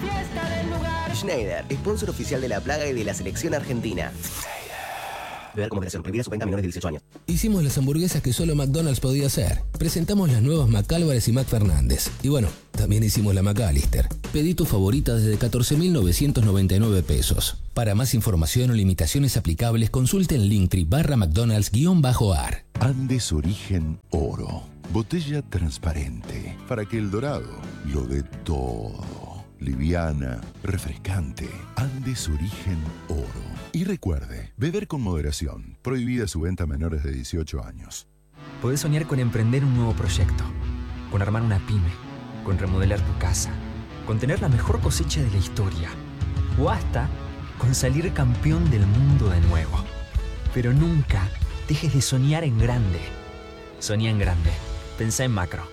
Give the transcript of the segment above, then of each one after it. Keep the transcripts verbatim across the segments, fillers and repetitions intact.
fiesta del lugar. Schneider, sponsor oficial de La Plaga y de la selección argentina. Beber con moderación, prohibida su venta a menores de dieciocho años. Hicimos las hamburguesas que solo McDonald's podía hacer. Presentamos las nuevas McAlvarez y McFernández. Y bueno, también hicimos la McAllister. Pedí tu favorita desde catorce mil novecientos noventa y nueve pesos. Para más información o limitaciones aplicables, consulte en Linktree barra McDonald's-ar. Andes Origen Oro. Botella transparente para que el dorado lo dé todo. Liviana, refrescante. Andes Origen Oro. Y recuerde, beber con moderación. Prohibida su venta a menores de dieciocho años. Podés soñar con emprender un nuevo proyecto, con armar una pyme, con remodelar tu casa, con tener la mejor cosecha de la historia, o hasta con salir campeón del mundo de nuevo. Pero nunca dejes de soñar en grande. Soñá en grande. Pensá en macro.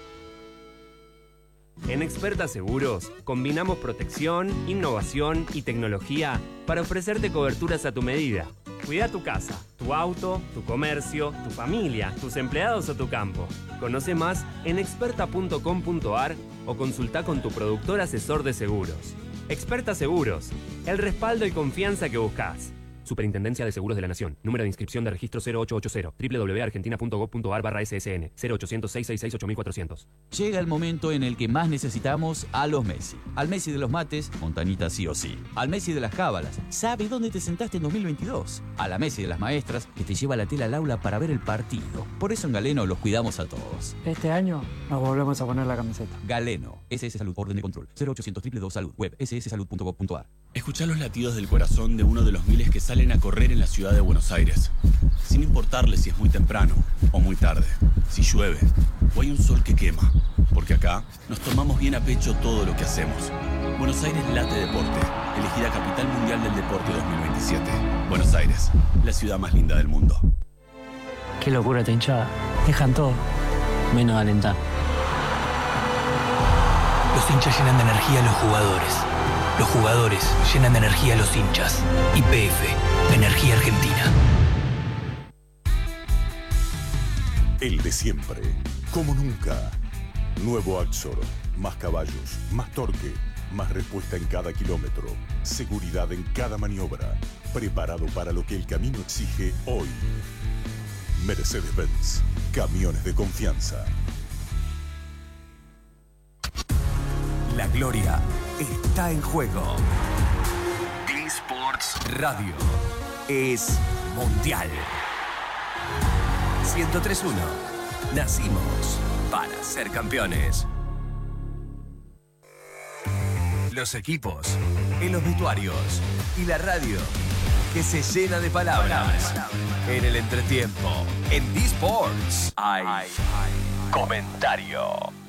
En Experta Seguros, combinamos protección, innovación y tecnología para ofrecerte coberturas a tu medida. Cuida tu casa, tu auto, tu comercio, tu familia, tus empleados o tu campo. Conoce más en experta punto com punto ar o consulta con tu productor asesor de seguros. Experta Seguros, el respaldo y confianza que buscas. Superintendencia de Seguros de la Nación. Número de inscripción de registro cero ocho ocho cero. doble u doble u doble u punto argentina punto gob punto ar barra ese ese ene. cero ochocientos, seiscientos sesenta y seis, ocho mil cuatrocientos. Llega el momento en el que más necesitamos a los Messi. Al Messi de los mates, Montanita sí o sí. Al Messi de las cábalas, sabe dónde te sentaste en dos mil veintidós. A la Messi de las maestras, que te lleva la tela al aula para ver el partido. Por eso en Galeno los cuidamos a todos. Este año nos volvemos a poner la camiseta. Galeno, S S Salud, orden de control. cero ochocientos, doble u doble u doble u, Salud, web, ese ese salud punto gob punto ar. Escuchá los latidos del corazón de uno de los miles que salen a correr en la ciudad de Buenos Aires, sin importarle si es muy temprano o muy tarde, si llueve o hay un sol que quema, porque acá nos tomamos bien a pecho todo lo que hacemos. Buenos Aires late deporte, elegida Capital Mundial del Deporte dos mil veintisiete. Buenos Aires, la ciudad más linda del mundo. Qué locura esta hinchada, dejan todo, menos alentar. Los hinchas llenan de energía a los jugadores. Los jugadores llenan de energía a los hinchas. Y P F, Energía Argentina. El de siempre, como nunca. Nuevo Axor, más caballos, más torque, más respuesta en cada kilómetro, seguridad en cada maniobra, preparado para lo que el camino exige hoy. Mercedes-Benz, camiones de confianza. La gloria está en juego. T-Sports Radio es mundial. ciento tres punto uno. Nacimos para ser campeones. Los equipos, el obituarios y la radio que se llena de palabras. En el entretiempo, en T-Sports hay, hay comentario.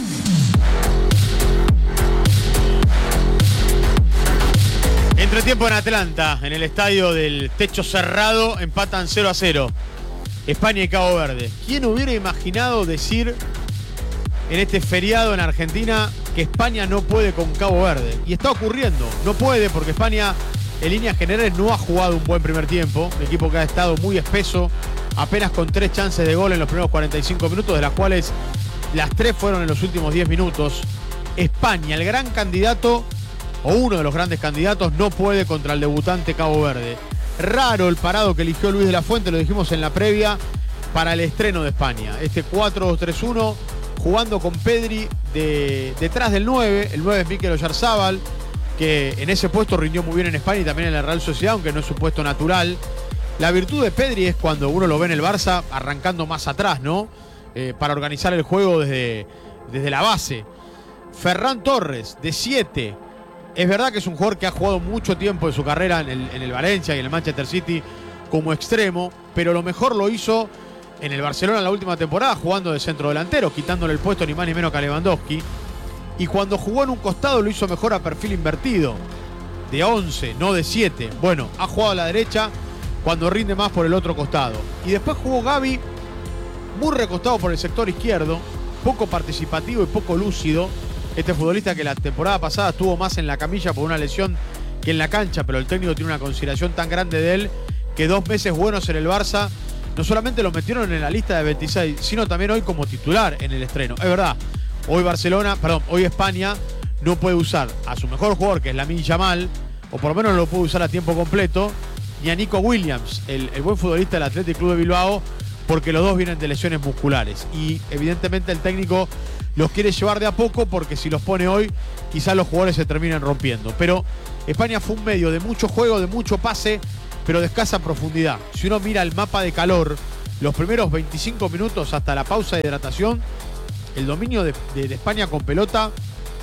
Entretiempo en Atlanta, en el estadio del techo cerrado, empatan cero a cero. España y Cabo Verde. ¿Quién hubiera imaginado decir en este feriado en Argentina que España no puede con Cabo Verde? Y está ocurriendo, no puede porque España en líneas generales no ha jugado un buen primer tiempo. Un equipo que ha estado muy espeso, apenas con tres chances de gol en los primeros cuarenta y cinco minutos, de las cuales las tres fueron en los últimos diez minutos. España, el gran candidato, o uno de los grandes candidatos, no puede contra el debutante Cabo Verde. Raro el parado que eligió Luis de la Fuente, lo dijimos en la previa, para el estreno de España. Este cuatro dos tres uno, jugando con Pedri de, detrás del nueve. El nueve es Mikel Oyarzábal, que en ese puesto rindió muy bien en España y también en la Real Sociedad, aunque no es su puesto natural. La virtud de Pedri es cuando uno lo ve en el Barça arrancando más atrás, ¿no? Eh, para organizar el juego desde, desde la base. Ferran Torres, de siete. Es verdad que es un jugador que ha jugado mucho tiempo de su carrera en el, en el Valencia y en el Manchester City como extremo, pero lo mejor lo hizo en el Barcelona en la última temporada jugando de centro delantero, quitándole el puesto ni más ni menos que a Lewandowski. Y cuando jugó en un costado lo hizo mejor a perfil invertido, de once, no de siete. Bueno, ha jugado a la derecha cuando rinde más por el otro costado. Y después jugó Gavi, muy recostado por el sector izquierdo, poco participativo y poco lúcido. Este futbolista que la temporada pasada estuvo más en la camilla por una lesión que en la cancha, pero el técnico tiene una consideración tan grande de él que dos meses buenos en el Barça no solamente lo metieron en la lista de veintiséis, sino también hoy como titular en el estreno. Es verdad, hoy Barcelona, perdón, hoy España no puede usar a su mejor jugador, que es Lamine Yamal, o por lo menos no lo puede usar a tiempo completo, ni a Nico Williams, el, el buen futbolista del Athletic Club de Bilbao, porque los dos vienen de lesiones musculares. Y evidentemente el técnico los quiere llevar de a poco, porque si los pone hoy, quizás los jugadores se terminen rompiendo. Pero España fue un medio de mucho juego, de mucho pase, pero de escasa profundidad. Si uno mira el mapa de calor, los primeros veinticinco minutos hasta la pausa de hidratación, el dominio de, de, de España con pelota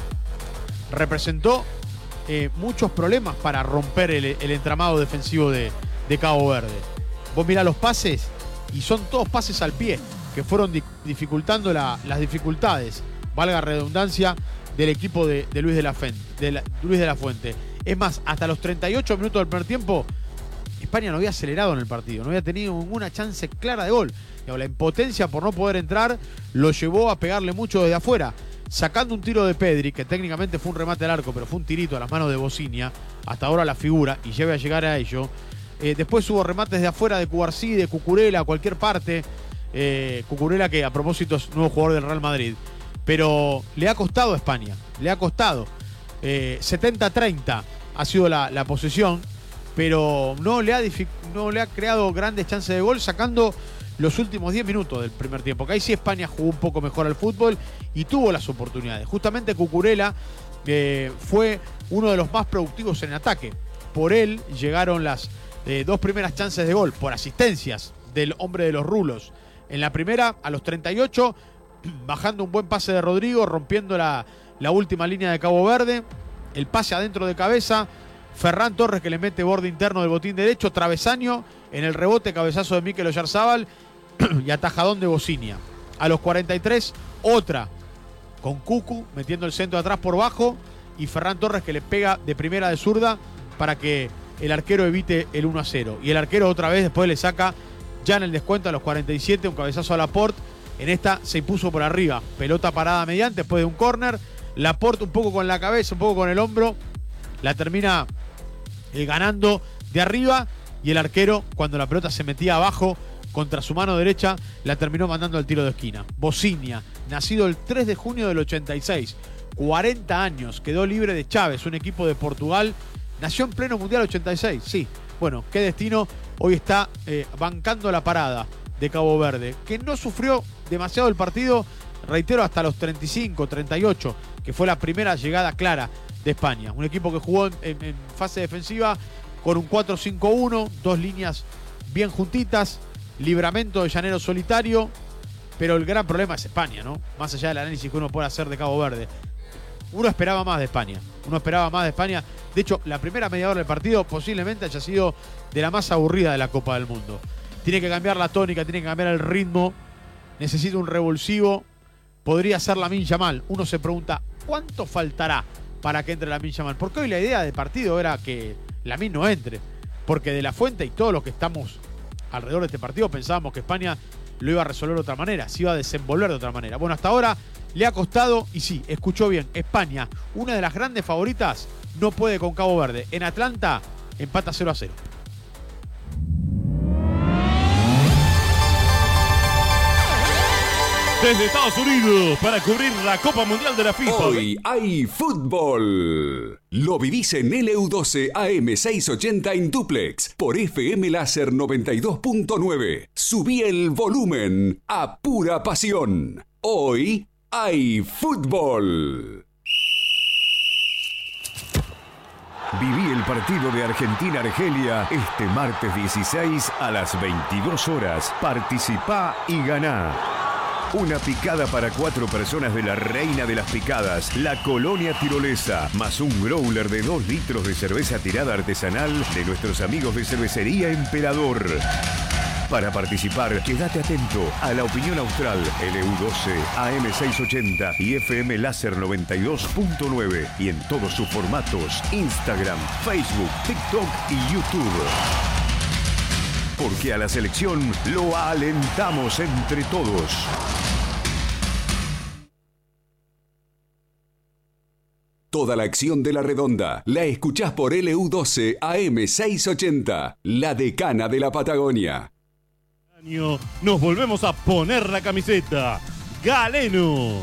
representó eh, muchos problemas para romper el, el entramado defensivo de, de Cabo Verde. Vos mirá los pases y son todos pases al pie que fueron di dificultando la, las dificultades, valga redundancia, del equipo de, de, Luis de, la Fuente, de la, Luis de la Fuente. Es más, hasta los treinta y ocho minutos del primer tiempo, España no había acelerado en el partido, no había tenido ninguna chance clara de gol. La impotencia por no poder entrar lo llevó a pegarle mucho desde afuera, sacando un tiro de Pedri, que técnicamente fue un remate al arco, pero fue un tirito a las manos de Bocinia, hasta ahora la figura, y lleve a llegar a ello. Eh, después hubo remates de afuera de Cubarsí, de Cucurella, cualquier parte. Eh, Cucurella, que a propósito es nuevo jugador del Real Madrid. Pero le ha costado a España, le ha costado. Eh, setenta a treinta ha sido la, la posesión, pero no le, ha no le ha creado grandes chances de gol, sacando los últimos diez minutos del primer tiempo, que ahí sí España jugó un poco mejor al fútbol y tuvo las oportunidades. Justamente Cucurella eh, fue uno de los más productivos en ataque. Por él llegaron las eh, dos primeras chances de gol, por asistencias del hombre de los rulos. En la primera, a los treinta y ocho, bajando un buen pase de Rodrigo, rompiendo la, la última línea de Cabo Verde, el pase adentro de cabeza, Ferran Torres que le mete borde interno del botín derecho, travesaño, en el rebote cabezazo de Mikel Oyarzabal y atajadón de Bocinia. A los cuarenta y tres, otra con Cucu metiendo el centro atrás por bajo y Ferran Torres que le pega de primera de zurda para que el arquero evite el uno a cero. Y el arquero otra vez después le saca ya en el descuento a los cuarenta y siete un cabezazo a Laporte. En esta se impuso por arriba, pelota parada mediante después de un córner. Laporte un poco con la cabeza, un poco con el hombro, la termina eh, ganando de arriba, y el arquero, cuando la pelota se metía abajo contra su mano derecha, la terminó mandando al tiro de esquina. Bocinia, nacido el tres de junio del ochenta y seis, cuarenta años, quedó libre de Chávez, un equipo de Portugal. Nació en pleno Mundial ochenta y seis, sí. Bueno, qué destino. Hoy está eh, bancando la parada de Cabo Verde, que no sufrió demasiado el partido, reitero, hasta los treinta y cinco, treinta y ocho, que fue la primera llegada clara de España. Un equipo que jugó en, en, en fase defensiva con un cuatro cinco uno, dos líneas bien juntitas, Libramento de Llanero solitario, pero el gran problema es España, ¿no? Más allá del análisis que uno puede hacer de Cabo Verde. Uno esperaba más de España, uno esperaba más de España. De hecho, la primera media hora del partido posiblemente haya sido de la más aburrida de la Copa del Mundo. Tiene que cambiar la tónica, tiene que cambiar el ritmo, necesita un revulsivo. Podría ser Lamine Yamal. Uno se pregunta, ¿cuánto faltará para que entre Lamine Yamal? Porque hoy la idea del partido era que Lamine no entre, porque De la Fuente y todos los que estamos alrededor de este partido pensábamos que España lo iba a resolver de otra manera, se iba a desenvolver de otra manera. Bueno, hasta ahora le ha costado, y sí, escuchó bien, España, una de las grandes favoritas, no puede con Cabo Verde. En Atlanta, empata cero a cero. Desde Estados Unidos, para cubrir la Copa Mundial de la FIFA. Hoy hay fútbol. Lo vivís en L U doce A M seiscientos ochenta en duplex por F M Láser noventa y dos punto nueve. Subí el volumen a pura pasión. Hoy hay fútbol. Viví el partido de Argentina-Argelia este martes dieciséis a las veintidós horas. Participá y ganá. Una picada para cuatro personas de la reina de las picadas, la Colonia Tirolesa, más un growler de dos litros de cerveza tirada artesanal de nuestros amigos de Cervecería Emperador. Para participar, quédate atento a La Opinión Austral, L U doce, A M seiscientos ochenta y F M Láser noventa y dos punto nueve y en todos sus formatos, Instagram, Facebook, TikTok y YouTube. Porque a la selección lo alentamos entre todos. Toda la acción de la redonda la escuchás por L U doce A M seiscientos ochenta, la decana de la Patagonia. Nos volvemos a poner la camiseta. Galeno.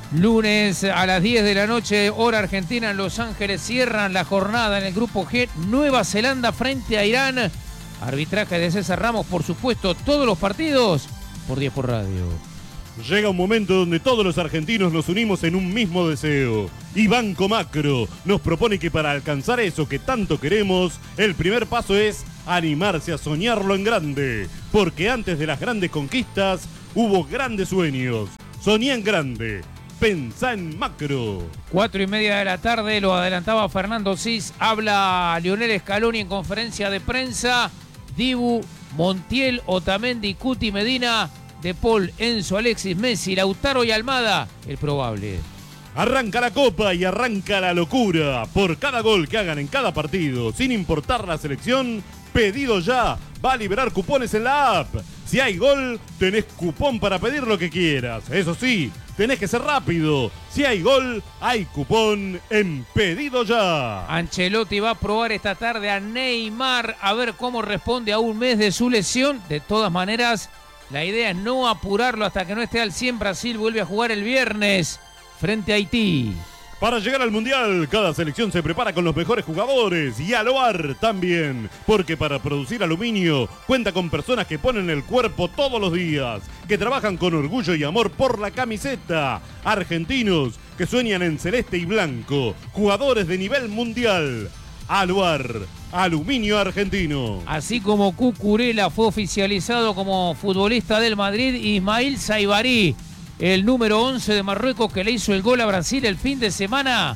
Lunes a las diez de la noche, hora argentina, en Los Ángeles, cierran la jornada en el grupo G. Nueva Zelanda frente a Irán. Arbitraje de César Ramos, por supuesto, todos los partidos por diez por Radio. Llega un momento donde todos los argentinos nos unimos en un mismo deseo. Y Banco Macro nos propone que para alcanzar eso que tanto queremos, el primer paso es animarse a soñarlo en grande. Porque antes de las grandes conquistas, hubo grandes sueños. Soñá en grande. Pensá en Macro. Cuatro y media de la tarde, lo adelantaba Fernando Cis. Habla Lionel Scaloni en conferencia de prensa. Dibu, Montiel, Otamendi, Cuti, Medina, De Paul, Enzo, Alexis, Messi, Lautaro y Almada, el probable. Arranca la Copa y arranca la locura. Por cada gol que hagan en cada partido, sin importar la selección, Pedido Ya va a liberar cupones en la app. Si hay gol, tenés cupón para pedir lo que quieras. Eso sí, tenés que ser rápido. Si hay gol, hay cupón en Pedido Ya. Ancelotti va a probar esta tarde a Neymar a ver cómo responde a un mes de su lesión. De todas maneras, la idea es no apurarlo hasta que no esté al cien. Brasil vuelve a jugar el viernes frente a Haití. Para llegar al Mundial, cada selección se prepara con los mejores jugadores y Aloar también, porque para producir aluminio cuenta con personas que ponen el cuerpo todos los días, que trabajan con orgullo y amor por la camiseta, argentinos que sueñan en celeste y blanco, jugadores de nivel mundial. Aloar, aluminio argentino. Así como Cucurella fue oficializado como futbolista del Madrid, Ismail Saibari, el número once de Marruecos que le hizo el gol a Brasil el fin de semana.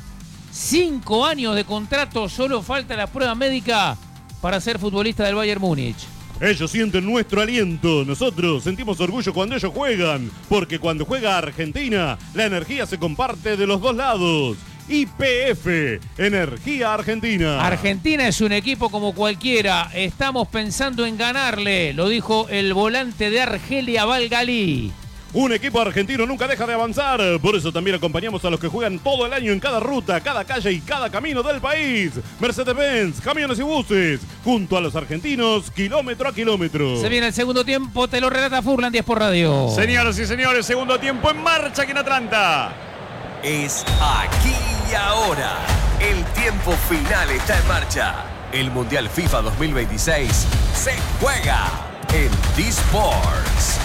Cinco años de contrato, solo falta la prueba médica para ser futbolista del Bayern Múnich. Ellos sienten nuestro aliento, nosotros sentimos orgullo cuando ellos juegan, porque cuando juega Argentina, la energía se comparte de los dos lados. Y P F, Energía Argentina. Argentina es un equipo como cualquiera, estamos pensando en ganarle, lo dijo el volante de Argelia, Valgalí. Un equipo argentino nunca deja de avanzar, por eso también acompañamos a los que juegan todo el año en cada ruta, cada calle y cada camino del país. Mercedes-Benz, camiones y buses, junto a los argentinos, kilómetro a kilómetro. Se viene el segundo tiempo, te lo relata Furlan, diez por Radio. Señoras y señores, segundo tiempo en marcha aquí en Atlanta. Es aquí y ahora. El tiempo final está en marcha. El Mundial FIFA dos mil veintiséis se juega en D-Sports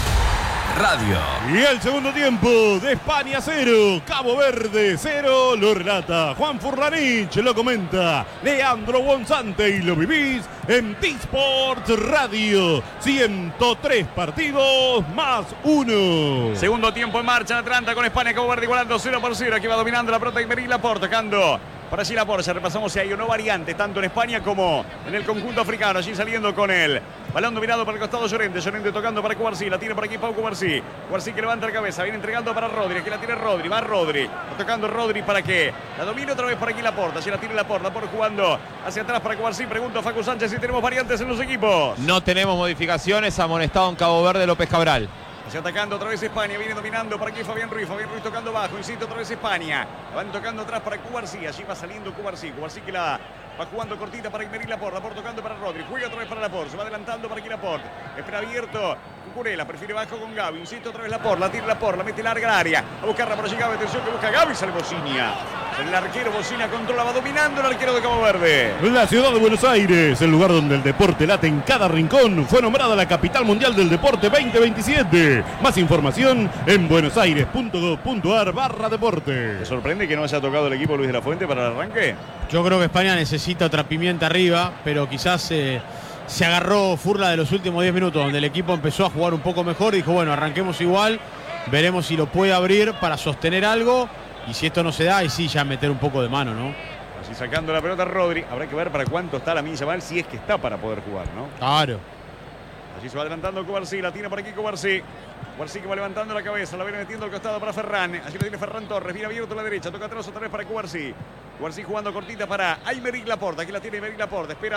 Radio. Y el segundo tiempo de España cero, Cabo Verde cero, lo relata Juan Furlanich, lo comenta Leandro Bonsante y lo vivís en D-Sports Radio. ciento tres partidos más uno. Segundo tiempo en marcha en Atlanta con España, Cabo Verde igualando cero por cero. Aquí va dominando la pelota Aymeric Laporte, tocando para allí Laporte. Repasamos si hay una variante tanto en España como en el conjunto africano. Allí saliendo con él. Balón dominado para el costado Llorente. Llorente tocando para Cubarsí. La tiene por aquí Pau Cubarsí. Cubarsí que levanta la cabeza. Viene entregando para Rodri. Aquí la tiene Rodri. Va Rodri. Va tocando Rodri para que la domine otra vez por aquí Laporte. Allí la tiene Laporte. Laporte jugando hacia atrás para Cubarsí. Pregunto a Facu Sánchez si tenemos variantes en los equipos. No tenemos modificaciones. Amonestado en Cabo Verde López Cabral. Se atacando otra vez España, viene dominando por aquí Fabián Ruiz, Fabián Ruiz tocando bajo, insiste otra vez España, la van tocando atrás para Cubarsí, allí va saliendo Cubarsí, Cubarsí que la va jugando cortita para Aymeric Laporte, Laporte tocando para Rodri, juega otra vez para Laporte, se va adelantando para aquí Laporte, espera abierto, Cucurella, prefiere bajo con Gavi, insiste otra vez Laporte, la tira Laporte, la mete larga al área, a buscarla por allí Gavi, atención que busca Gavi, sale Bocinia. El arquero Bocina controla, va dominando el arquero de Cabo Verde. La ciudad de Buenos Aires, el lugar donde el deporte late en cada rincón, fue nombrada la capital mundial del deporte veinte veintisiete. Más información en buenosaires.gov.ar barra deporte. ¿Te sorprende que no haya tocado el equipo Luis de la Fuente para el arranque? Yo creo que España necesita otra pimienta arriba, pero quizás eh, se agarró Furla de los últimos diez minutos, donde el equipo empezó a jugar un poco mejor y dijo, bueno, arranquemos igual, veremos si lo puede abrir para sostener algo. Y si esto no se da, y sí, ya meter un poco de mano, ¿no? Así sacando la pelota Rodri. Habrá que ver para cuánto está la milla mal, si es que está para poder jugar, ¿no? Claro. Allí se va adelantando Cubarsí, la tiene por aquí Cubarsí. Cubarsí que va levantando la cabeza, la viene metiendo al costado para Ferran. Allí lo tiene Ferran Torres, viene abierto a la derecha, toca atrás otra vez para Cubarsí. Cubarsí jugando cortita para Aymeric Laporte. Aquí la tiene Aymeric Laporte, espera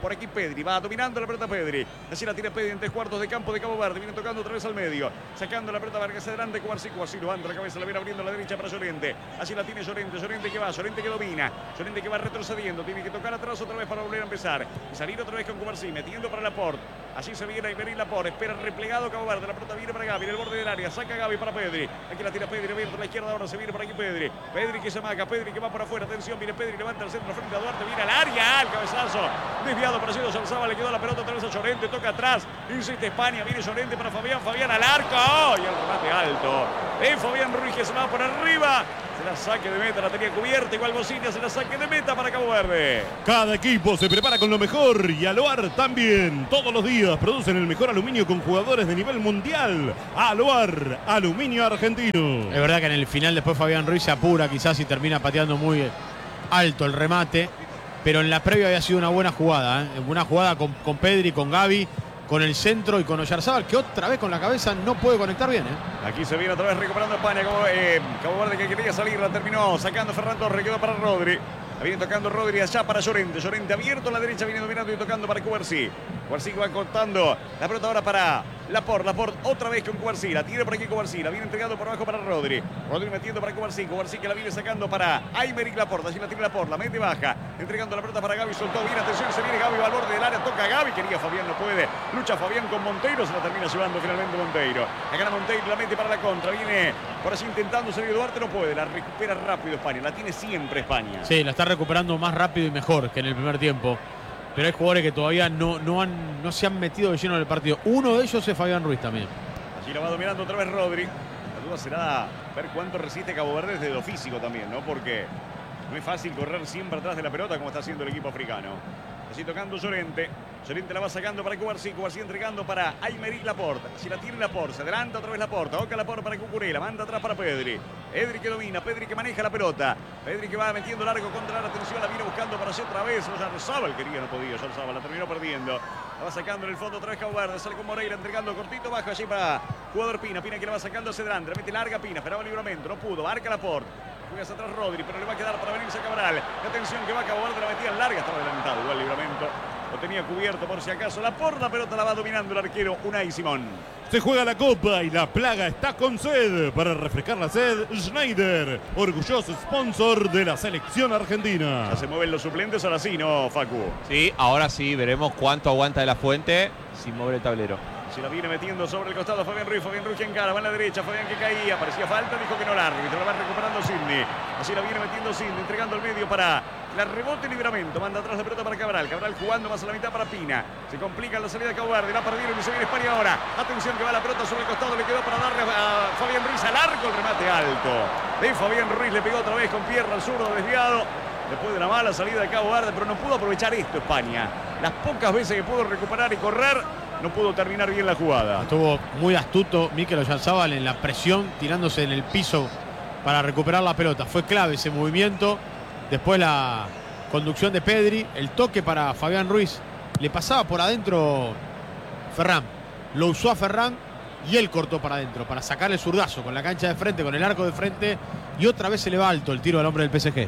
Por aquí Pedri, va dominando la pelota Pedri. Así la tiene Pedri en tres cuartos de campo de Cabo Verde. Viene tocando otra vez al medio. Sacando la pelota Vargas adelante. Cuarcí, Cuarcí levanta la cabeza, la viene abriendo a la derecha para Llorente. Así la tiene Llorente, Llorente que va, Llorente que domina. Llorente que va retrocediendo. Tiene que tocar atrás otra vez para volver a empezar. Y salir otra vez con Cuarcí, metiendo para Laporte. Así se viene Aymeric Laporte. Espera replegado Cabo Verde. La pelota viene para Gavi en el borde del área. Saca Gavi para Pedri. Aquí la tira Pedri, abierto a la izquierda. Ahora se viene por aquí Pedri. Pedri que se amaga, Pedri que va por afuera. Atención, viene Pedri, levanta el centro frente a Duarte. Viene al área, al cabezazo. Desviado para Cido Salzaba. Le quedó la pelota otra vez a Llorente. Toca atrás. Insiste España. Viene Llorente para Fabián. Fabián al arco. ¡Oh! Y el remate alto. De Fabián Ruiz que se va por arriba. Se la saque de meta, la tenía cubierta. Igual Bocinia se la saque de meta para Cabo Verde. Cada equipo se prepara con lo mejor y Aloar también. Todos los días producen el mejor aluminio con jugadores de nivel mundial. Aloar, aluminio argentino. Es verdad que en el final después Fabián Ruiz se apura quizás y termina pateando muy alto el remate. Pero en la previa había sido una buena jugada. ¿eh? Una jugada con, con Pedri, con Gavi, con el centro y con Oyarzábal, que otra vez con la cabeza no puede conectar bien. ¿eh? Aquí se viene otra vez recuperando España. Como, eh, Cabo Verde que quería salir, la terminó sacando Ferran Torres, quedó para Rodri. Viene tocando Rodri allá para Llorente. Llorente abierto a la derecha, viene dominando y tocando para Cubarsí. Cubarsí va cortando la pelota ahora para Laporte. Laporte otra vez con Cubarsí. La tira por aquí Cubarsí. La viene entregando por abajo para Rodri. Rodri metiendo para Cubarsí. Cubarsí que la viene sacando para Aymeric Laporte. Allí la tiene Laporte. La mete baja. Entregando la pelota para Gavi. Soltó bien. Atención, se viene Gavi. Va al borde del área. Toca Gavi. Quería Fabián, no puede. Lucha Fabián con Monteiro. Se la termina llevando finalmente Monteiro. La gana Monteiro. La mete para la contra. Viene por así intentando salir Duarte. No puede. La recupera rápido España. La tiene siempre España. Sí, la está recuperando más rápido y mejor que en el primer tiempo. Pero hay jugadores que todavía no, no, han, no se han metido de lleno en el partido. Uno de ellos es Fabián Ruiz también. Allí la va dominando otra vez Rodri. La duda será ver cuánto resiste Cabo Verde desde lo físico también, ¿no? Porque no es fácil correr siempre atrás de la pelota como está haciendo el equipo africano. Así tocando Llorente. Llorente la va sacando para Cubarsí. Cubarsí entregando para Aymeric Laporte. Así la tiene Laporte. Se adelanta otra vez Laporte. Toca Laporte para Cucurella. Manda atrás para Pedri. Pedri que domina. Pedri que maneja la pelota. Pedri que va metiendo largo contra la atención. La viene buscando para hacer otra vez. Oyarzábal quería, no podía. Oyarzábal la terminó perdiendo. La va sacando en el fondo otra vez Cabo Verde. Sale con Moreira entregando cortito. Bajo allí para jugador Pina. Pina que la va sacando hacia adelante. La mete larga Pina. Esperaba el libramento. No pudo. Marca Laporte. Juega hacia atrás Rodri, pero le va a quedar para venirse a Cabral. La atención que va a Cabo Verde, la metía larga, estaba adelantado. Igual Libramento lo tenía cubierto por si acaso. La por la pelota la va dominando el arquero Unai Simón. Se juega la copa y la plaga está con sed. Para refrescar la sed, Schneider, orgulloso sponsor de la selección argentina. Ya se mueven los suplentes, ahora sí, ¿no, Facu? Sí, ahora sí, veremos cuánto aguanta de la Fuente sin mover el tablero. Se la viene metiendo sobre el costado Fabián Ruiz. Fabián Ruiz que encara, va en la derecha. Fabián que caía, parecía falta, dijo que no la árbitro. La va recuperando Sidney. Así la viene metiendo Sidney, entregando al medio para la rebote y Libramento. Manda atrás la pelota para Cabral. Cabral jugando más a la mitad para Pina. Se complica la salida de Cabo Verde. La perdieron y se viene España ahora. Atención que va la pelota sobre el costado. Le quedó para darle a Fabián Ruiz al arco. El remate alto de Fabián Ruiz. Le pegó otra vez con pierna al zurdo desviado. Después de la mala salida de Cabo Verde, pero no pudo aprovechar esto España. Las pocas veces que pudo recuperar y correr, no pudo terminar bien la jugada. Estuvo muy astuto Mikel Oyarzábal en la presión, tirándose en el piso para recuperar la pelota. Fue clave ese movimiento. Después la conducción de Pedri, el toque para Fabián Ruiz. Le pasaba por adentro Ferran. Lo usó a Ferran y él cortó para adentro para sacarle el zurdazo con la cancha de frente, con el arco de frente. Y otra vez se le va alto el tiro al hombre del P S G.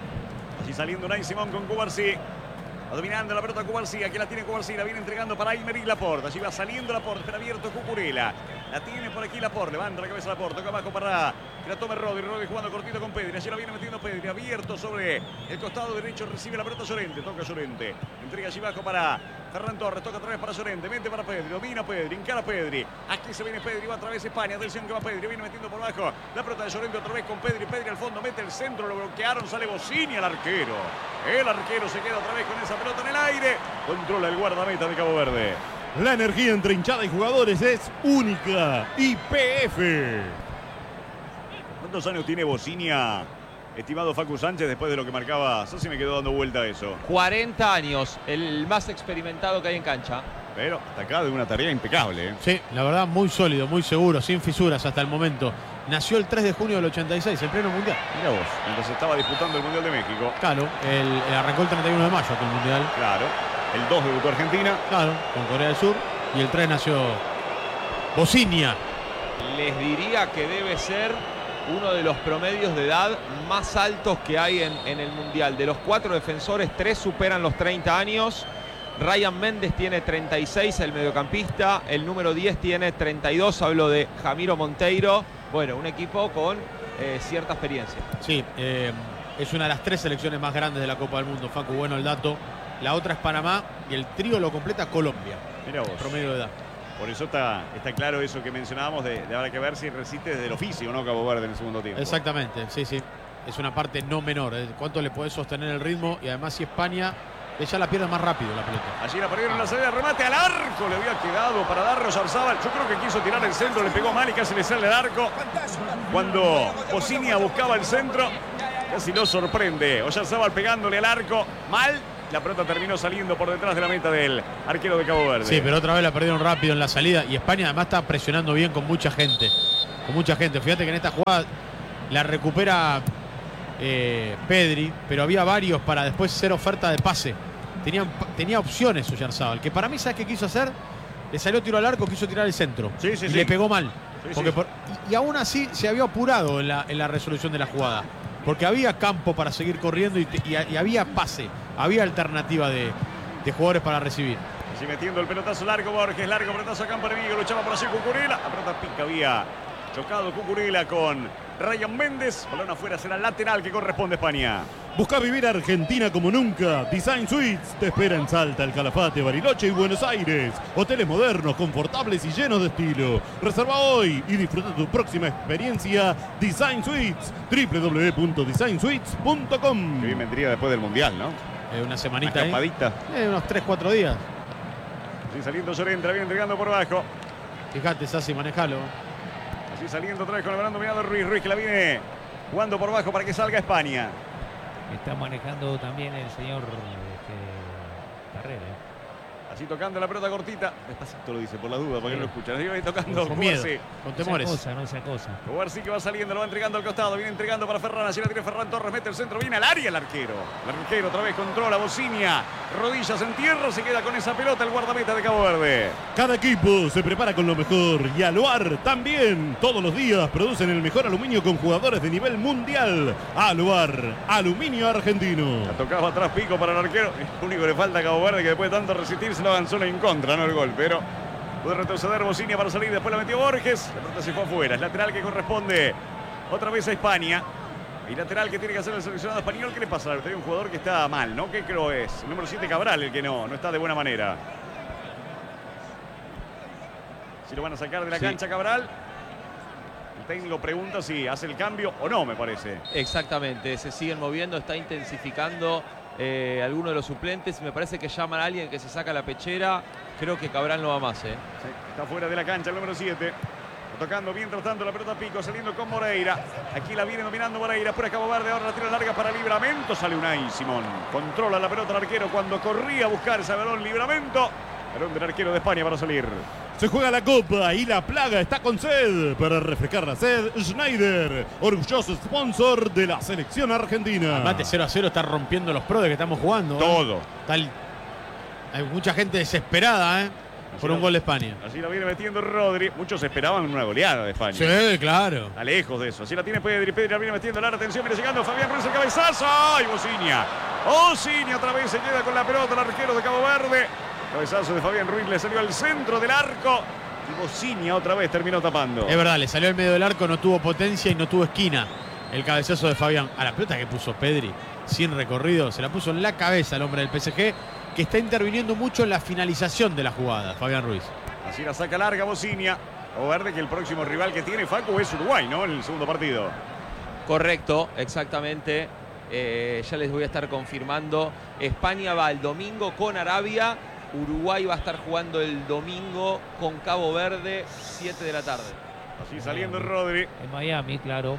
Así saliendo Unai Simón con Cubarsí. Va dominando la pelota Cubarsí. Aquí la tiene Cubarsí. La viene entregando para Aymeric Laporte. Allí va saliendo Laporte. Espera abierto Cucurella. La tiene por aquí Laporte. Levanta la cabeza Laporte. Toca abajo para que la tome Rodri. Rodri jugando cortito con Pedri. Allí la viene metiendo Pedri. Abierto sobre el costado derecho. Recibe la pelota Llorente. Toca Llorente. Entrega allí abajo para Ferran Torres. Toca otra vez para Llorente. Mete para Pedri. Domina Pedri. Encara Pedri. Aquí se viene Pedri. Va otra vez España. Atención que va Pedri. Viene metiendo por abajo la pelota de Llorente otra vez con Pedri. Pedri al fondo. Mete el centro. Lo bloquearon. Sale Bocinia al arquero. El arquero se queda otra vez con esa pelota en el aire. Controla el guardameta de Cabo Verde. La energía entre hinchada y jugadores es única. Y P F. ¿Cuántos años tiene Bocinia, estimado Facu Sánchez, después de lo que marcaba? Eso sí me quedó dando vuelta eso. cuarenta años, el más experimentado que hay en cancha. Pero hasta acá de una tarea impecable. ¿eh? Sí, la verdad muy sólido, muy seguro, sin fisuras hasta el momento. Nació el tres de junio del ochenta y seis, el pleno mundial. Mira vos, mientras estaba disputando el Mundial de México. Claro, el, el arrancó el treinta y uno de mayo aquel mundial. Claro, el dos debutó Argentina. Claro, con Corea del Sur. Y el tres nació Bocinia. Les diría que debe ser uno de los promedios de edad más altos que hay en, en el mundial. De los cuatro defensores, tres superan los treinta años. Ryan Méndez tiene treinta y seis, el mediocampista. El número diez tiene treinta y dos, hablo de Jamiro Monteiro. Bueno, un equipo con eh, cierta experiencia. Sí, eh, es una de las tres selecciones más grandes de la Copa del Mundo, Facu, bueno el dato. La otra es Panamá y el trío lo completa Colombia. Mira vos. Promedio de edad. Por eso está, está claro eso que mencionábamos de, de habrá que ver si resiste desde el oficio, ¿no? Cabo Verde en el segundo tiempo. Exactamente, sí, sí. Es una parte no menor. ¿eh? ¿Cuánto le podés sostener el ritmo? Y además si España ya la pierde más rápido la pelota. Allí la perdieron en la salida de remate al arco. Le había quedado para dar Oyarzábal. Yo creo que quiso tirar el centro, le pegó mal y casi le sale el arco. Cuando Pocinia buscaba el centro, casi lo sorprende. Oyarzábal pegándole al arco mal. La pelota terminó saliendo por detrás de la meta del arquero de Cabo Verde. Sí, pero otra vez la perdieron rápido en la salida. Y España además está presionando bien con mucha gente. Con mucha gente. Fíjate que en esta jugada la recupera eh, Pedri, pero había varios para después ser oferta de pase. Tenían, tenía opciones Oyarzábal, que para mí, ¿sabes qué quiso hacer? Le salió tiro al arco, quiso tirar el centro. Sí, sí, y sí. le pegó mal. Sí, porque sí. Por, y, y aún así se había apurado en la, en la resolución de la jugada. Porque había campo para seguir corriendo y, y, y había pase, había alternativa de, de jugadores para recibir. Así metiendo el pelotazo largo, Borges, largo pelotazo a campo enemigo, luchaba por allí Cucurella. La pelota pica, había chocado Cucurella con Ryan Méndez. Balón afuera, será lateral que corresponde a España. Busca vivir Argentina como nunca. Design Suites te espera en Salta, El Calafate, Bariloche y Buenos Aires. Hoteles modernos, confortables y llenos de estilo. Reserva hoy y disfruta tu próxima experiencia. Design Suites, doble u doble u doble u punto design suites punto com. Que bien vendría después del Mundial, ¿no? Eh, una semanita Una escapadita. Eh, unos tres cuatro días. Así saliendo Llorente, la viene entregando por abajo. Fíjate, Sassi, manejalo. Así saliendo otra vez con el balón dominado Ruiz. Ruiz que la viene jugando por abajo para que salga España. Está manejando también el señor este, Carrera. Así tocando la pelota cortita. Despacito lo dice por la duda, porque sí. No lo escuchan. Así va tocando con miedo, Cubarsí. con temores. No sea cosa, no sea cosa. Cubarsí que va saliendo, lo va entregando al costado. Viene entregando para Ferran. Así la tiene Ferran Torres. Mete el centro. Viene al área el arquero. El arquero otra vez controla Bocinia. Rodillas en tierra. Se queda con esa pelota el guardameta de Cabo Verde. Cada equipo se prepara con lo mejor y Aluar también. Todos los días producen el mejor aluminio con jugadores de nivel mundial. Aluar, aluminio argentino. La tocaba atrás Pico para el arquero. Lo único que le falta a Cabo Verde, que después de tanto resistir se lo avanzó en contra, no el gol, pero puede retroceder Bocinia para salir. Después la metió Borges. La pelota se fue afuera. Es lateral que corresponde otra vez a España. Y lateral que tiene que hacer el seleccionado español. ¿Qué le pasa? Hay un jugador que está mal, ¿no? ¿Qué creo es? El número siete Cabral, el que no, no está de buena manera. Si lo van a sacar de la sí. cancha Cabral. El técnico pregunta si hace el cambio o no, me parece. Exactamente, se siguen moviendo, está intensificando eh, alguno de los suplentes. Me parece que llaman a alguien que se saca la pechera. Creo que Cabral no va más, ¿eh? Sí, está fuera de la cancha el número siete. Tocando mientras tanto la pelota Pico, saliendo con Moreira. Aquí la viene dominando Moreira, por Cabo Verde, ahora la tira larga para Livramento. Sale Unai Simón. Controla la pelota el arquero cuando corría a buscar ese balón Livramento. Balón del arquero de España para salir. Se juega la Copa y la Plaga está con sed. Para refrescar la sed, Schneider, orgulloso sponsor de la selección argentina. Mate cero a cero está rompiendo los pros de que estamos jugando. Todo. ¿eh? Tal, hay mucha gente desesperada, ¿eh? Por un gol de España. Así la viene metiendo Rodri. Muchos esperaban una goleada de España. Sí, claro. Está lejos de eso. Así la tiene Pedri. Pedri la viene metiendo la atención. Viene llegando Fabián Ruiz el cabezazo. ¡Ay, Bocinia! Bocinia otra vez se queda con la pelota el arquero de Cabo Verde. Cabezazo de Fabián Ruiz. Le salió al centro del arco. Y Bocinia otra vez terminó tapando. Es verdad, le salió al medio del arco. No tuvo potencia y no tuvo esquina. El cabezazo de Fabián. A la pelota que puso Pedri, sin recorrido, se la puso en la cabeza el hombre del P S G, que está interviniendo mucho en la finalización de la jugada, Fabián Ruiz. Así la saca larga Bocinia. Cabo Verde, que el próximo rival que tiene Facu es Uruguay, ¿no? En el segundo partido. Correcto, exactamente. Eh, ya les voy a estar confirmando. España va el domingo con Arabia. Uruguay va a estar jugando el domingo con Cabo Verde, siete de la tarde. Así saliendo Rodri. En Miami, claro.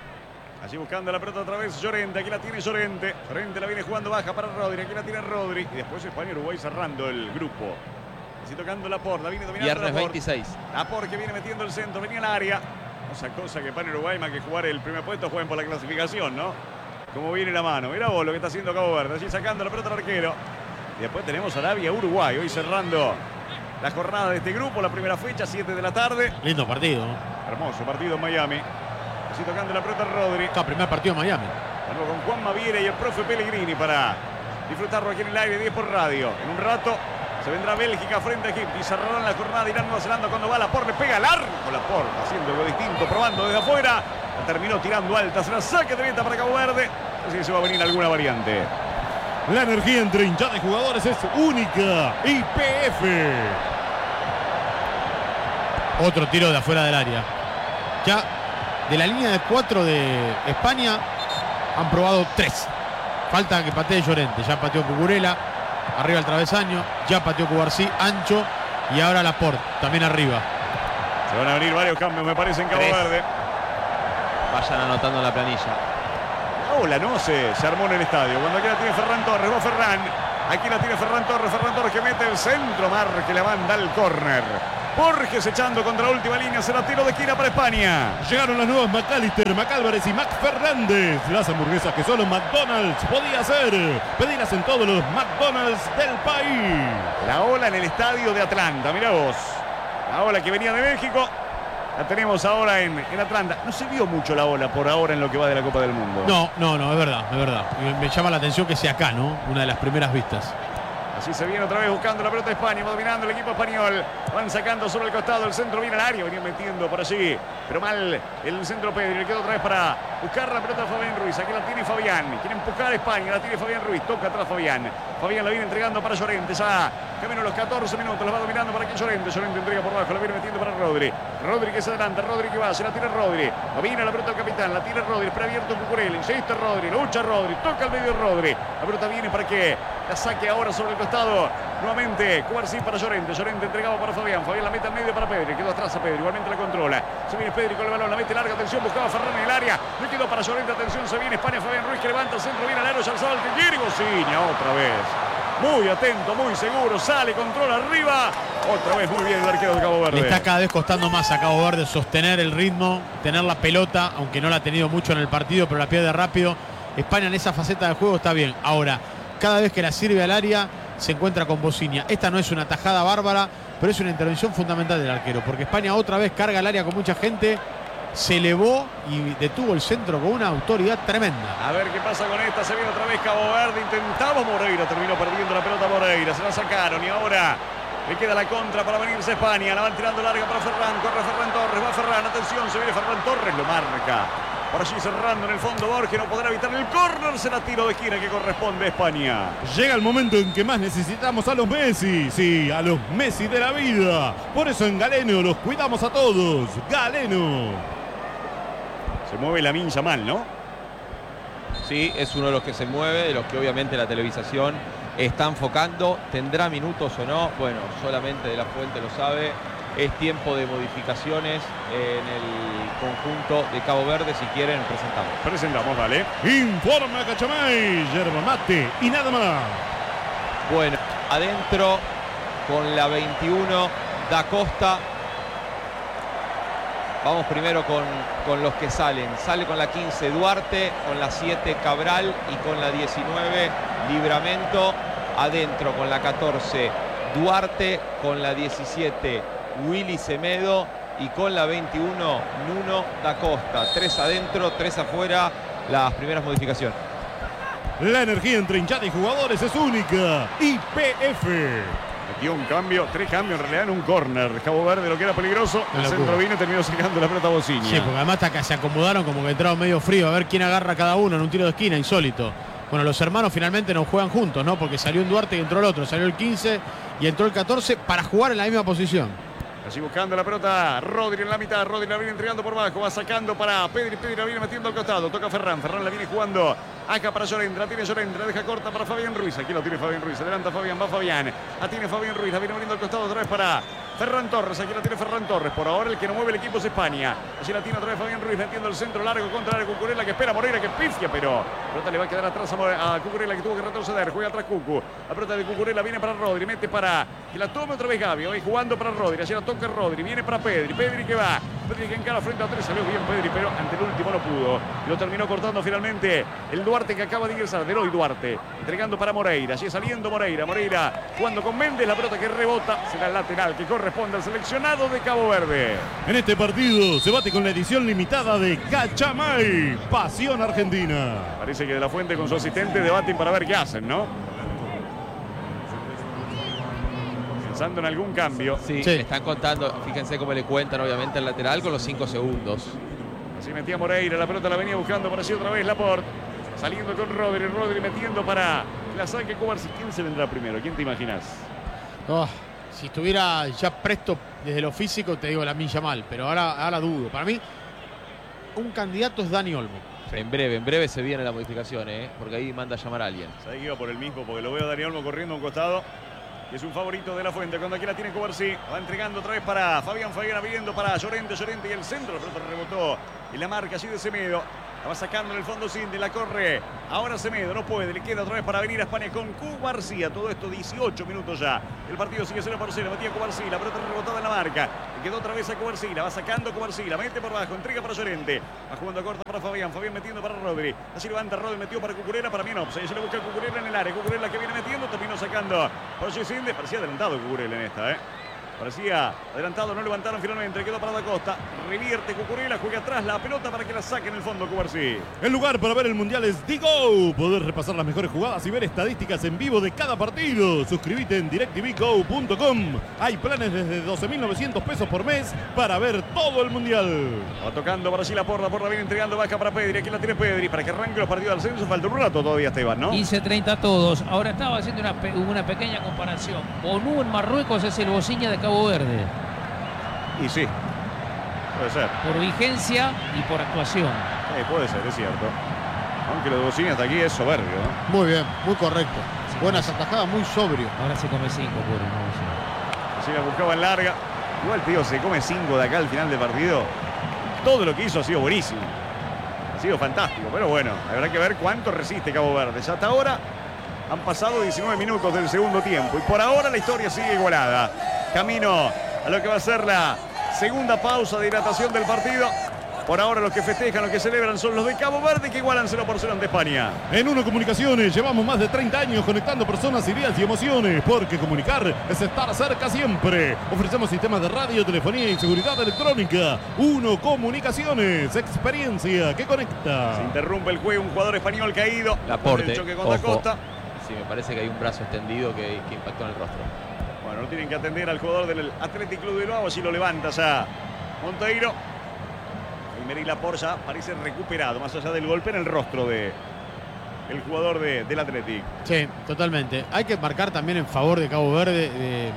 Allí buscando la pelota otra vez Llorente. Aquí la tiene Llorente. Llorente la viene jugando baja para Rodri. Aquí la tiene Rodri. Y después España y Uruguay cerrando el grupo. Así tocando Laporte. La viene dominando Viernes Laporte. veintiséis. Laporte que viene metiendo el centro. Venía al área. Esa cosa que España y Uruguay, más que jugar el primer puesto, jueguen por la clasificación, ¿no? Como viene la mano. Mirá vos lo que está haciendo Cabo Verde. Allí sacando la pelota al arquero. Y después tenemos Arabia-Uruguay. Hoy cerrando la jornada de este grupo. La primera fecha, siete de la tarde. Lindo partido. Hermoso partido en Miami. Así tocando la pelota Rodri. Está, primer partido en Miami. Bueno, con Juan Maviera y el profe Pellegrini para disfrutarlo aquí en el aire, diez por radio. En un rato se vendrá Bélgica frente a Egipto y cerrarán la jornada Irán Nueva Zelanda cuando va Laporte, le pega largo Laporte, haciendo algo distinto, probando desde afuera. La terminó tirando alta, será saque de meta para Cabo Verde. Así que se va a venir alguna variante. La energía entre hinchada de jugadores es única. Y P F. Otro tiro de afuera del área. Ya de la línea de cuatro de España han probado tres. Falta que patee Llorente. Ya pateó Cucurella. Arriba el travesaño. Ya pateó Cubarsí. Ancho. Y ahora Laporte. También arriba. Se van a venir varios cambios, me parece, en Cabo Tres. Verde. Vayan anotando en la planilla. Hola, no sé, se armó en el estadio. Cuando aquí la tiene Ferran Torres, va Ferran. Aquí la tiene Ferran Torres, Ferran Torres que mete el centro, Mar que la manda al córner. Borges echando contra la última línea, será tiro de esquina para España. Llegaron las nuevas McAllister, McAlvarez y Mac Fernández. Las hamburguesas que solo McDonald's podía hacer. Pedirlas en todos los McDonald's del país. La ola en el estadio de Atlanta, mirá vos. La ola que venía de México, la tenemos ahora en, en Atlanta. No se vio mucho la ola por ahora en lo que va de la Copa del Mundo. No, no, no, es verdad, es verdad. Me, me llama la atención que sea acá, ¿no? Una de las primeras vistas. Así se viene otra vez buscando la pelota de España, va dominando el equipo español. Van sacando sobre el costado, el centro viene al área, venían metiendo por allí. Pero mal el centro Pedri, le queda otra vez para buscar la pelota de Fabián Ruiz. Aquí la tiene Fabián, quiere empujar a España, la tiene Fabián Ruiz, toca atrás Fabián. Fabián la viene entregando para Llorente, ya camino los catorce minutos, la va dominando para aquí Llorente. Llorente entrega por abajo, la viene metiendo para Rodri. Rodri que se adelanta, Rodri que va, se la tiene Rodri. Domina la pelota del capitán, la tiene Rodri, espera abierto Cucurella, insiste Rodri, lucha Rodri, toca al medio Rodri. La pelota viene para que la saque ahora sobre el costado. Nuevamente, Cubarsí para Llorente. Llorente entregado para Fabián. Fabián la mete al medio para Pedri. Quedó atrás a Pedri. Igualmente la controla. Se viene Pedri con el balón. La mete larga. Atención. Buscaba Ferran en el área. Le quedó para Llorente. Atención. Se viene España. Fabián Ruiz que levanta el centro. Viene al aro. Ya el que quiere. Bociña otra vez. Muy atento. Muy seguro. Sale. Controla arriba. Otra vez muy bien el arquero de Cabo Verde. Le está cada vez costando más a Cabo Verde sostener el ritmo. Tener la pelota. Aunque no la ha tenido mucho en el partido. Pero la pierde rápido. España en esa faceta de juego está bien. Ahora, cada vez que la sirve al área, se encuentra con Bociña. Esta no es una tajada bárbara, pero es una intervención fundamental del arquero, porque España otra vez carga el área con mucha gente, se elevó y detuvo el centro con una autoridad tremenda. A ver qué pasa con esta, se viene otra vez Cabo Verde, intentaba Moreira, terminó perdiendo la pelota Moreira, se la sacaron y ahora le queda la contra para venirse España, la van tirando larga para Ferran, corre Ferran Torres, va Ferran, atención, se viene Ferran Torres, lo marca. Por allí cerrando en el fondo Borges, no podrá evitar el córner, será tiro de esquina que corresponde a España. Llega el momento en que más necesitamos a los Messi, sí, a los Messi de la vida. Por eso en Galeno los cuidamos a todos. Galeno. Se mueve la mincha mal, ¿no? Sí, es uno de los que se mueve, de los que obviamente la televisación está enfocando. ¿Tendrá minutos o no? Bueno, solamente De La Fuente lo sabe. Es tiempo de modificaciones en el conjunto de Cabo Verde. Si quieren, presentamos. Presentamos, dale. Informa Cachamay, yerba mate y nada más. Bueno, adentro con la veintiuno, Da Costa. Vamos primero con, con los que salen. Sale con la quince, Duarte, con la siete, Cabral y con la diecinueve, Livramento. Adentro con la catorce, Duarte, con la diecisiete, Willy Semedo y con la veintiuno, Nuno Da Costa. Tres adentro, tres afuera, las primeras modificaciones. La energía entre hinchada y jugadores es única. Y P F. Metió un cambio, tres cambios en realidad en un córner. Cabo Verde, lo que era peligroso, el centro vino y terminó sacando la pelota a Bociña. Sí, porque además hasta que se acomodaron como que entraron medio frío. A ver quién agarra cada uno en un tiro de esquina, insólito. Bueno, los hermanos finalmente no juegan juntos, ¿no? Porque salió un Duarte y entró el otro. Salió el quince y entró el catorce para jugar en la misma posición. Allí buscando la pelota, Rodri en la mitad, Rodri la viene entregando por abajo, va sacando para Pedri, Pedri la viene metiendo al costado, toca Ferran, Ferran la viene jugando acá para Llorente, la tiene Llorente, la deja corta para Fabián Ruiz, aquí lo tiene Fabián Ruiz, adelanta Fabián, va Fabián, la tiene Fabián Ruiz, la viene abriendo al costado otra vez para Ferran Torres, aquí la tiene Ferran Torres, por ahora el que no mueve el equipo es España, allí la tiene otra vez Fabián Ruiz, metiendo el centro largo contra la Cucurella que espera Moreira que pifia, pero la pelota le va a quedar atrás a, a Cucurella que tuvo que retroceder, juega atrás Cucu, la pelota de Cucurella viene para Rodri, mete para que la tome otra vez Gavi, hoy jugando para Rodri, allí la toca Rodri, viene para Pedri, Pedri que va, Pedri que encara frente a tres, salió bien Pedri, pero ante el último no pudo, y lo terminó cortando finalmente el Duarte que acaba de ingresar, Deloy Duarte, entregando para Moreira, allí saliendo Moreira, Moreira jugando con Méndez, la pelota que rebota, será el lateral que corresponde al seleccionado de Cabo Verde. En este partido se bate con la edición limitada de Cachamay, Pasión Argentina. Parece que De La Fuente con su asistente debaten para ver qué hacen, ¿no? Pensando en algún cambio. Sí, sí, están contando, fíjense cómo le cuentan obviamente el lateral con los cinco segundos. Así metía Moreira, la pelota la venía buscando por allí otra vez Laporte. Saliendo con Rodri, Rodri metiendo para la saque Cubarsí. ¿Quién se vendrá primero? ¿Quién te imaginas? Oh, si estuviera ya presto desde lo físico, te digo Lamine Yamal, pero ahora, ahora dudo. Para mí, un candidato es Dani Olmo. Sí. En breve, en breve se viene la modificación, ¿eh? Porque ahí manda a llamar a alguien. Sabés que iba por el mismo, porque lo veo a Dani Olmo corriendo a un costado. Y es un favorito de la Fuente. Cuando aquí la tiene Cubarsí, va entregando otra vez para Fabián, Fabián abriendo para Llorente, Llorente y el centro. La pelota rebotó y la marca allí de Semedo. La va sacando en el fondo Cindy, la corre. Ahora Semedo, no puede, le queda otra vez para venir a España con Cubarsí. Todo esto dieciocho minutos ya. El partido sigue cero por cero, metía Cubarsí, la pelota rebotada en la marca. Le quedó otra vez a Cubarsí, la va sacando Cubarsí, la mete por abajo, entrega para Llorente. Va jugando corta para Fabián, Fabián metiendo para Rodri. Así levanta Rodri, metió para Cucurella, para mí no. Se le busca a Cucurella en el área. Cucurella que viene metiendo, terminó sacando por Cindy. Parecía adelantado Cucurella en esta, ¿eh? Parecía adelantado, no levantaron finalmente, quedó para Da Costa, revierte Cucurella, juega atrás la pelota para que la saque en el fondo Cubarsí. El lugar para ver el Mundial es Digo. Podés repasar las mejores jugadas y ver estadísticas en vivo de cada partido. Suscríbete en directv go punto com. Hay planes desde doce mil novecientos pesos por mes para ver todo el Mundial. Va tocando para allí la porra, porra viene entregando, baja para Pedri, aquí la tiene Pedri, para que arranque los partidos del ascenso, falta un rato todavía Esteban, ¿no? quince treinta todos. Ahora estaba haciendo una, pe una pequeña comparación. Bonú en Marruecos es el Bociña de Cabo Verde. Y sí, puede ser. Por vigencia y por actuación. Sí, puede ser, es cierto. Aunque lo de Bociña hasta aquí es soberbio, ¿no? Muy bien, muy correcto. Sí, buenas atajadas, muy sobrio. Ahora se come cinco, pobre, no, así la buscaba en larga. Igual, tío, se come cinco de acá al final del partido. Todo lo que hizo ha sido buenísimo. Ha sido fantástico, pero bueno, habrá que ver cuánto resiste Cabo Verde. Ya hasta ahora han pasado diecinueve minutos del segundo tiempo y por ahora la historia sigue igualada. Camino a lo que va a ser la segunda pausa de hidratación del partido. Por ahora los que festejan, los que celebran son los de Cabo Verde, que igualan cero por cero ante España. En Uno Comunicaciones llevamos más de treinta años conectando personas, ideas y emociones, porque comunicar es estar cerca siempre. Ofrecemos sistemas de radio, telefonía y seguridad electrónica. Uno Comunicaciones, experiencia que conecta. Se interrumpe el juego, un jugador español caído. Laporte, el choque con Da Costa. Sí, me parece que hay un brazo extendido que, que impactó en el rostro. Bueno, no tienen que atender al jugador del Athletic Club de Bilbao, así lo levanta ya Monteiro. Emery Laporte ya parece recuperado, más allá del golpe en el rostro de el jugador de, del Athletic. Sí, totalmente. Hay que marcar también en favor de Cabo Verde eh,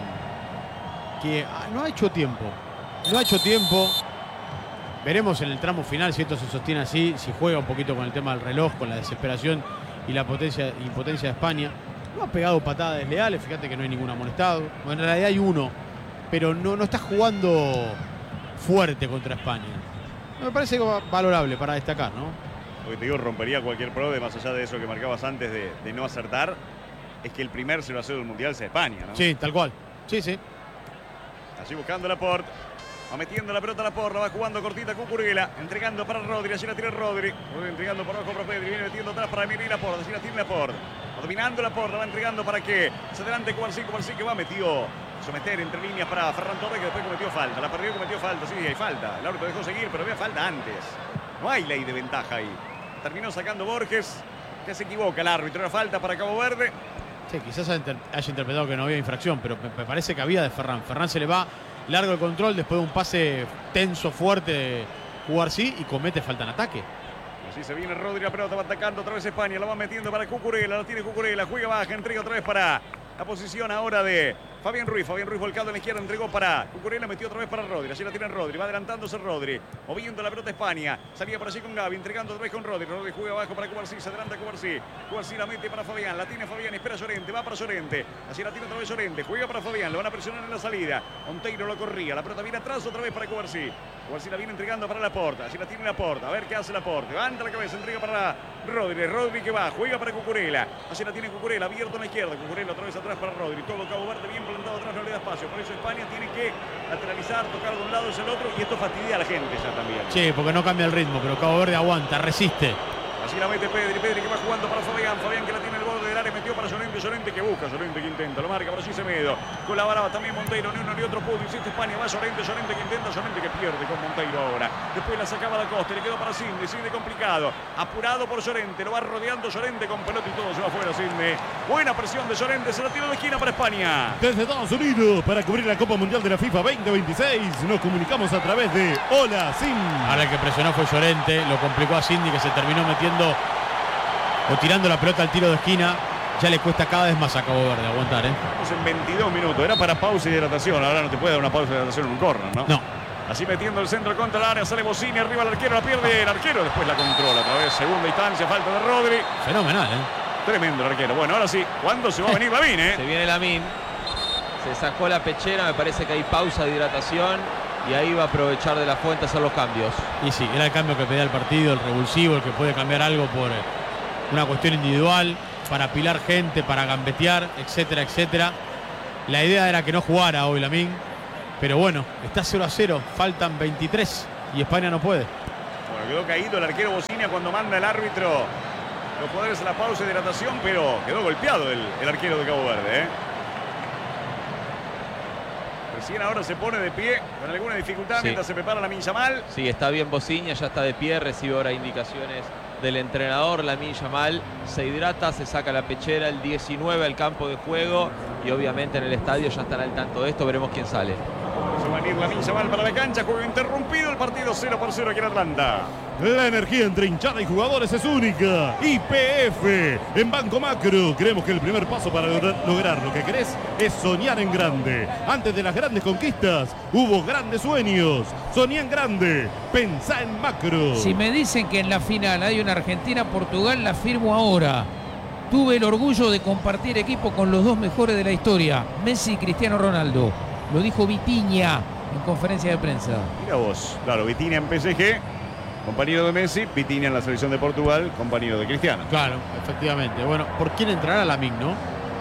que no ha hecho tiempo. No ha hecho tiempo. Veremos en el tramo final si esto se sostiene así, si juega un poquito con el tema del reloj, con la desesperación y la potencia, impotencia de España. No ha pegado patadas desleales, fíjate que no hay ningún amonestado. Bueno, en realidad hay uno, pero no, no está jugando fuerte contra España. Me parece valorable para destacar, ¿no? Lo que te digo, rompería cualquier prode, más allá de eso que marcabas antes de, de no acertar, es que el primer cero a cero del Mundial sea España, ¿no? Sí, tal cual. Sí, sí. Allí buscando Laporte. Va metiendo la pelota a la porra, va jugando cortita Cucurella, entregando para Rodri, allí la tiene Rodri. Rodri entregando por abajo para Pedri, viene metiendo atrás para Emery Laporte, allí la tiene Laporte. Va dominando Laporte, va entregando para que se adelante Cubarsí, Cubarsí que va metido someter entre líneas para Ferran Torres, que después cometió falta. La perdió, cometió falta, sí, hay falta. El árbitro dejó seguir, pero había falta antes. No hay ley de ventaja ahí. Terminó sacando Borges, que se equivoca el árbitro, era falta para Cabo Verde. Sí, quizás haya interpretado que no había infracción, pero me parece que había de Ferran. Ferran se le va largo el control después de un pase tenso, fuerte de Cubarsí y comete falta en ataque. Así se viene Rodri, la pelota va atacando otra vez España, la va metiendo para Cucurella, la tiene Cucurella, juega baja, entrega otra vez para la posición ahora de Fabián Ruiz. Fabián Ruiz volcado en la izquierda, entregó para Cucurella, metió otra vez para Rodri. Allí la tiene Rodri, va adelantándose Rodri, moviendo la pelota España. Salía por allí con Gavi, entregando otra vez con Rodri. Rodri juega abajo para Cubarsí, se adelanta Cubarsí. Cubarsí la mete para Fabián, la tiene Fabián, espera Llorente, va para Llorente. Allí la tiene otra vez Llorente, juega para Fabián, lo van a presionar en la salida. Monteiro lo corría, la pelota viene atrás otra vez para Cubarsí. Cubarsí la viene entregando para Laporte, allí la tiene Laporte, a ver qué hace Laporte. Levanta la cabeza, entrega para Rodri, Rodri que va, juega para Cucurella. Allí la tiene Cucurella, abierto en la izquierda. Cucurella otra vez atrás para Rodri, todo Cabo Verde bien plantado atrás, no le da espacio. Por eso España tiene que lateralizar, tocar de un lado hacia el otro y esto fastidia a la gente ya también. Sí, porque no cambia el ritmo, pero Cabo Verde aguanta, resiste. Así la mete Pedri, Pedri que va jugando para Fabián, Fabián que la tiene el borde del área, metió metió para Llorente, Llorente que busca, Llorente que intenta, lo marca para allí Semedo. Colaboraba también Monteiro, ni uno ni otro pudo, insiste España, va Llorente, Llorente que intenta, Llorente que pierde con Monteiro ahora. Después la sacaba Da Costa, le quedó para Sidney, Sidney complicado, apurado por Llorente, lo va rodeando Llorente con pelota y todo se va afuera Sidney. Buena presión de Llorente, se la tiró de esquina para España. Desde Estados Unidos, para cubrir la Copa Mundial de la FIFA veinte veintiséis, nos comunicamos a través de Hola Sim. Ahora el que presionó fue Llorente, lo complicó a Sidney que se terminó metiendo o tirando la pelota al tiro de esquina. Ya le cuesta cada vez más a Cabo Verde aguantar, ¿eh? Estamos en veintidós minutos, era para pausa y hidratación, ahora no te puede dar una pausa de hidratación en un córner, ¿no? No. Así metiendo el centro contra el área, sale Bossini, arriba el arquero, la pierde el arquero, después la controla otra vez, segunda instancia, falta de Rodri. Fenomenal, ¿eh? Tremendo el arquero. Bueno, ahora sí, ¿cuándo se va a venir Lamín, eh? Se viene Lamín, se sacó la pechera, me parece que hay pausa de hidratación y ahí va a aprovechar de la fuente a hacer los cambios. Y sí, era el cambio que pedía el partido, el revulsivo, el que puede cambiar algo por una cuestión individual, para apilar gente, para gambetear, etcétera, etcétera. La idea era que no jugara hoy Lamín, pero bueno, está cero a cero, faltan veintitrés y España no puede. Bueno, quedó caído el arquero Bossini cuando manda el árbitro los poderes a la pausa de hidratación, pero quedó golpeado el, el arquero de Cabo Verde, ¿eh? Recién ahora se pone de pie con alguna dificultad, sí, mientras se prepara Lamine Yamal. Sí, está bien Bossini, ya está de pie, recibe ahora indicaciones del entrenador. Lamine Yamal se hidrata, se saca la pechera, el diecinueve al campo de juego y obviamente en el estadio ya estará al tanto de esto, veremos quién sale. Se va a ir Lamine Yamal para la cancha, juego interrumpido, el partido cero por cero aquí en Atlanta. La energía entre hinchada y jugadores es única. Y P F en Banco Macro. Creemos que el primer paso para lograr lo que querés es soñar en grande. Antes de las grandes conquistas, hubo grandes sueños. Soñá en grande. Pensá en macro. Si me dicen que en la final hay una Argentina-Portugal, la firmo ahora. Tuve el orgullo de compartir equipo con los dos mejores de la historia, Messi y Cristiano Ronaldo. Lo dijo Vitinha en conferencia de prensa. Mira vos, claro, Vitinha en P S G, compañero de Messi, Vitinha en la selección de Portugal, compañero de Cristiano. Claro, efectivamente. Bueno, ¿por quién entrará Lamine, no?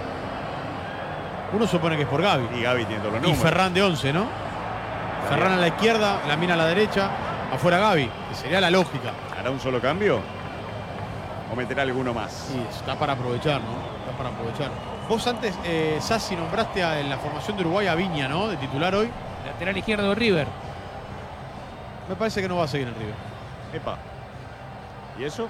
Uno supone que es por Gavi. Y Gavi tiene todos los Y números. Ferran de once, ¿no? Ferran a la izquierda, Lamine a la derecha, afuera Gavi, que sería la lógica. ¿Hará un solo cambio? ¿O meterá alguno más? Sí, está para aprovechar, ¿no? Está para aprovechar. Vos antes, eh, Sassi, nombraste a, en la formación de Uruguay a Viña, ¿no? De titular hoy. Lateral izquierdo de River. Me parece que no va a seguir en River. Epa. ¿Y eso?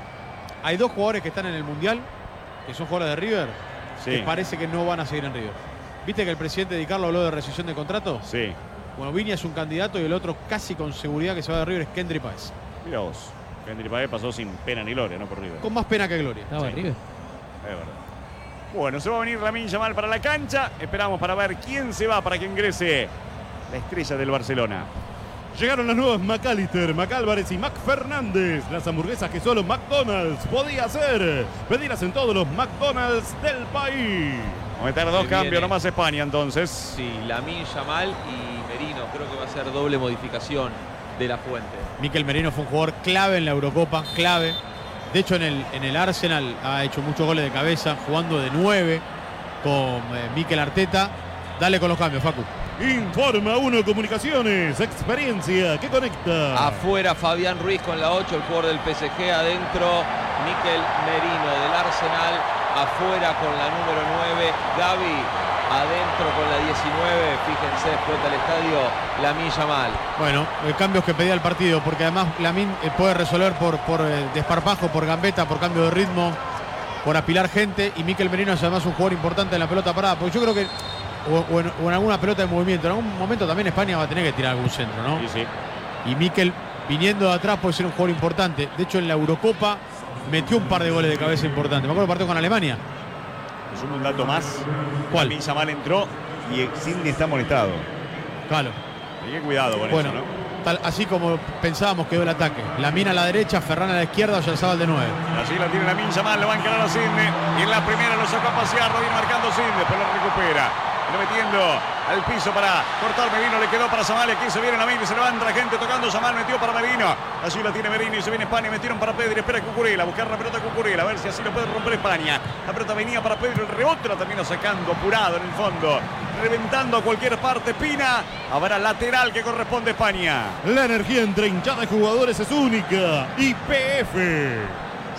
Hay dos jugadores que están en el Mundial, que son jugadores de River, Sí. que parece que no van a seguir en River. ¿Viste que el presidente Di Carlo habló de rescisión de contrato? Sí. Bueno, Viña es un candidato y el otro casi con seguridad que se va de River es Kendry Páez. Mira vos. Kendry Páez pasó sin pena ni gloria, no por River. Con más pena que gloria. Estaba en River. Es verdad. Bueno, se va a venir Lamine Yamal para la cancha. Esperamos para ver quién se va para que ingrese la estrella del Barcelona. Llegaron las nuevas McAllister, McAlvarez y Mac Fernández. Las hamburguesas que solo McDonald's podía hacer. Pedirlas en todos los McDonald's del país. Vamos a meter dos Se cambios viene. nomás España entonces. Sí, Lamine Yamal y Merino, creo que va a ser doble modificación de la fuente. Mikel Merino fue un jugador clave en la Eurocopa, clave. De hecho, en el, en el Arsenal ha hecho muchos goles de cabeza, jugando de nueve con eh, Mikel Arteta. Dale con los cambios, Facu. Informa Uno Comunicaciones, experiencia que conecta. Afuera Fabián Ruiz con la ocho, el jugador del P S G. Adentro Mikel Merino del Arsenal. Afuera con la número nueve Gavi. Adentro con la diecinueve. Fíjense, explota el estadio Lamine Yamal. Bueno, eh, cambios que pedía el partido, porque además Lamine eh, puede resolver por, por eh, desparpajo, por gambeta, por cambio de ritmo, por apilar gente. Y Mikel Merino es además un jugador importante en la pelota parada, porque yo creo que o, o, en, o en alguna pelota de movimiento, en algún momento también España va a tener que tirar algún centro, ¿no? Sí, sí. Y Mikel, viniendo de atrás, puede ser un jugador importante. De hecho, en la Eurocopa metió un par de goles de cabeza importantes. Me acuerdo del partido con Alemania. Es un dato más. ¿Cuál? Lamine Yamal entró y Sidney está molestado. Claro. Hay que cuidado con Bueno, eso, ¿no? tal, así como pensábamos quedó el ataque. Lamine a la derecha, Ferran a la izquierda, Oyarzabal de nueve. Allí la tiene Lamine Yamal, lo va a encarar a Sidney. Y en la primera lo sacó a pasear, lo viene marcando Sidney, después lo recupera. Lo metiendo al piso para cortar. Merino le quedó para Yamal. Aquí se viene Lamine, se levanta la gente tocando. Yamal metió para Merino. Allí la tiene Merino y se viene España. Metieron para Pedri, espera Cucurella, buscar la pelota a Cucurella, a ver si así lo puede romper España. La pelota venía para Pedri, el rebote la terminó sacando, apurado en el fondo, reventando a cualquier parte. Pina, habrá lateral que corresponde a España. La energía entre hinchada y jugadores es única. Y P F.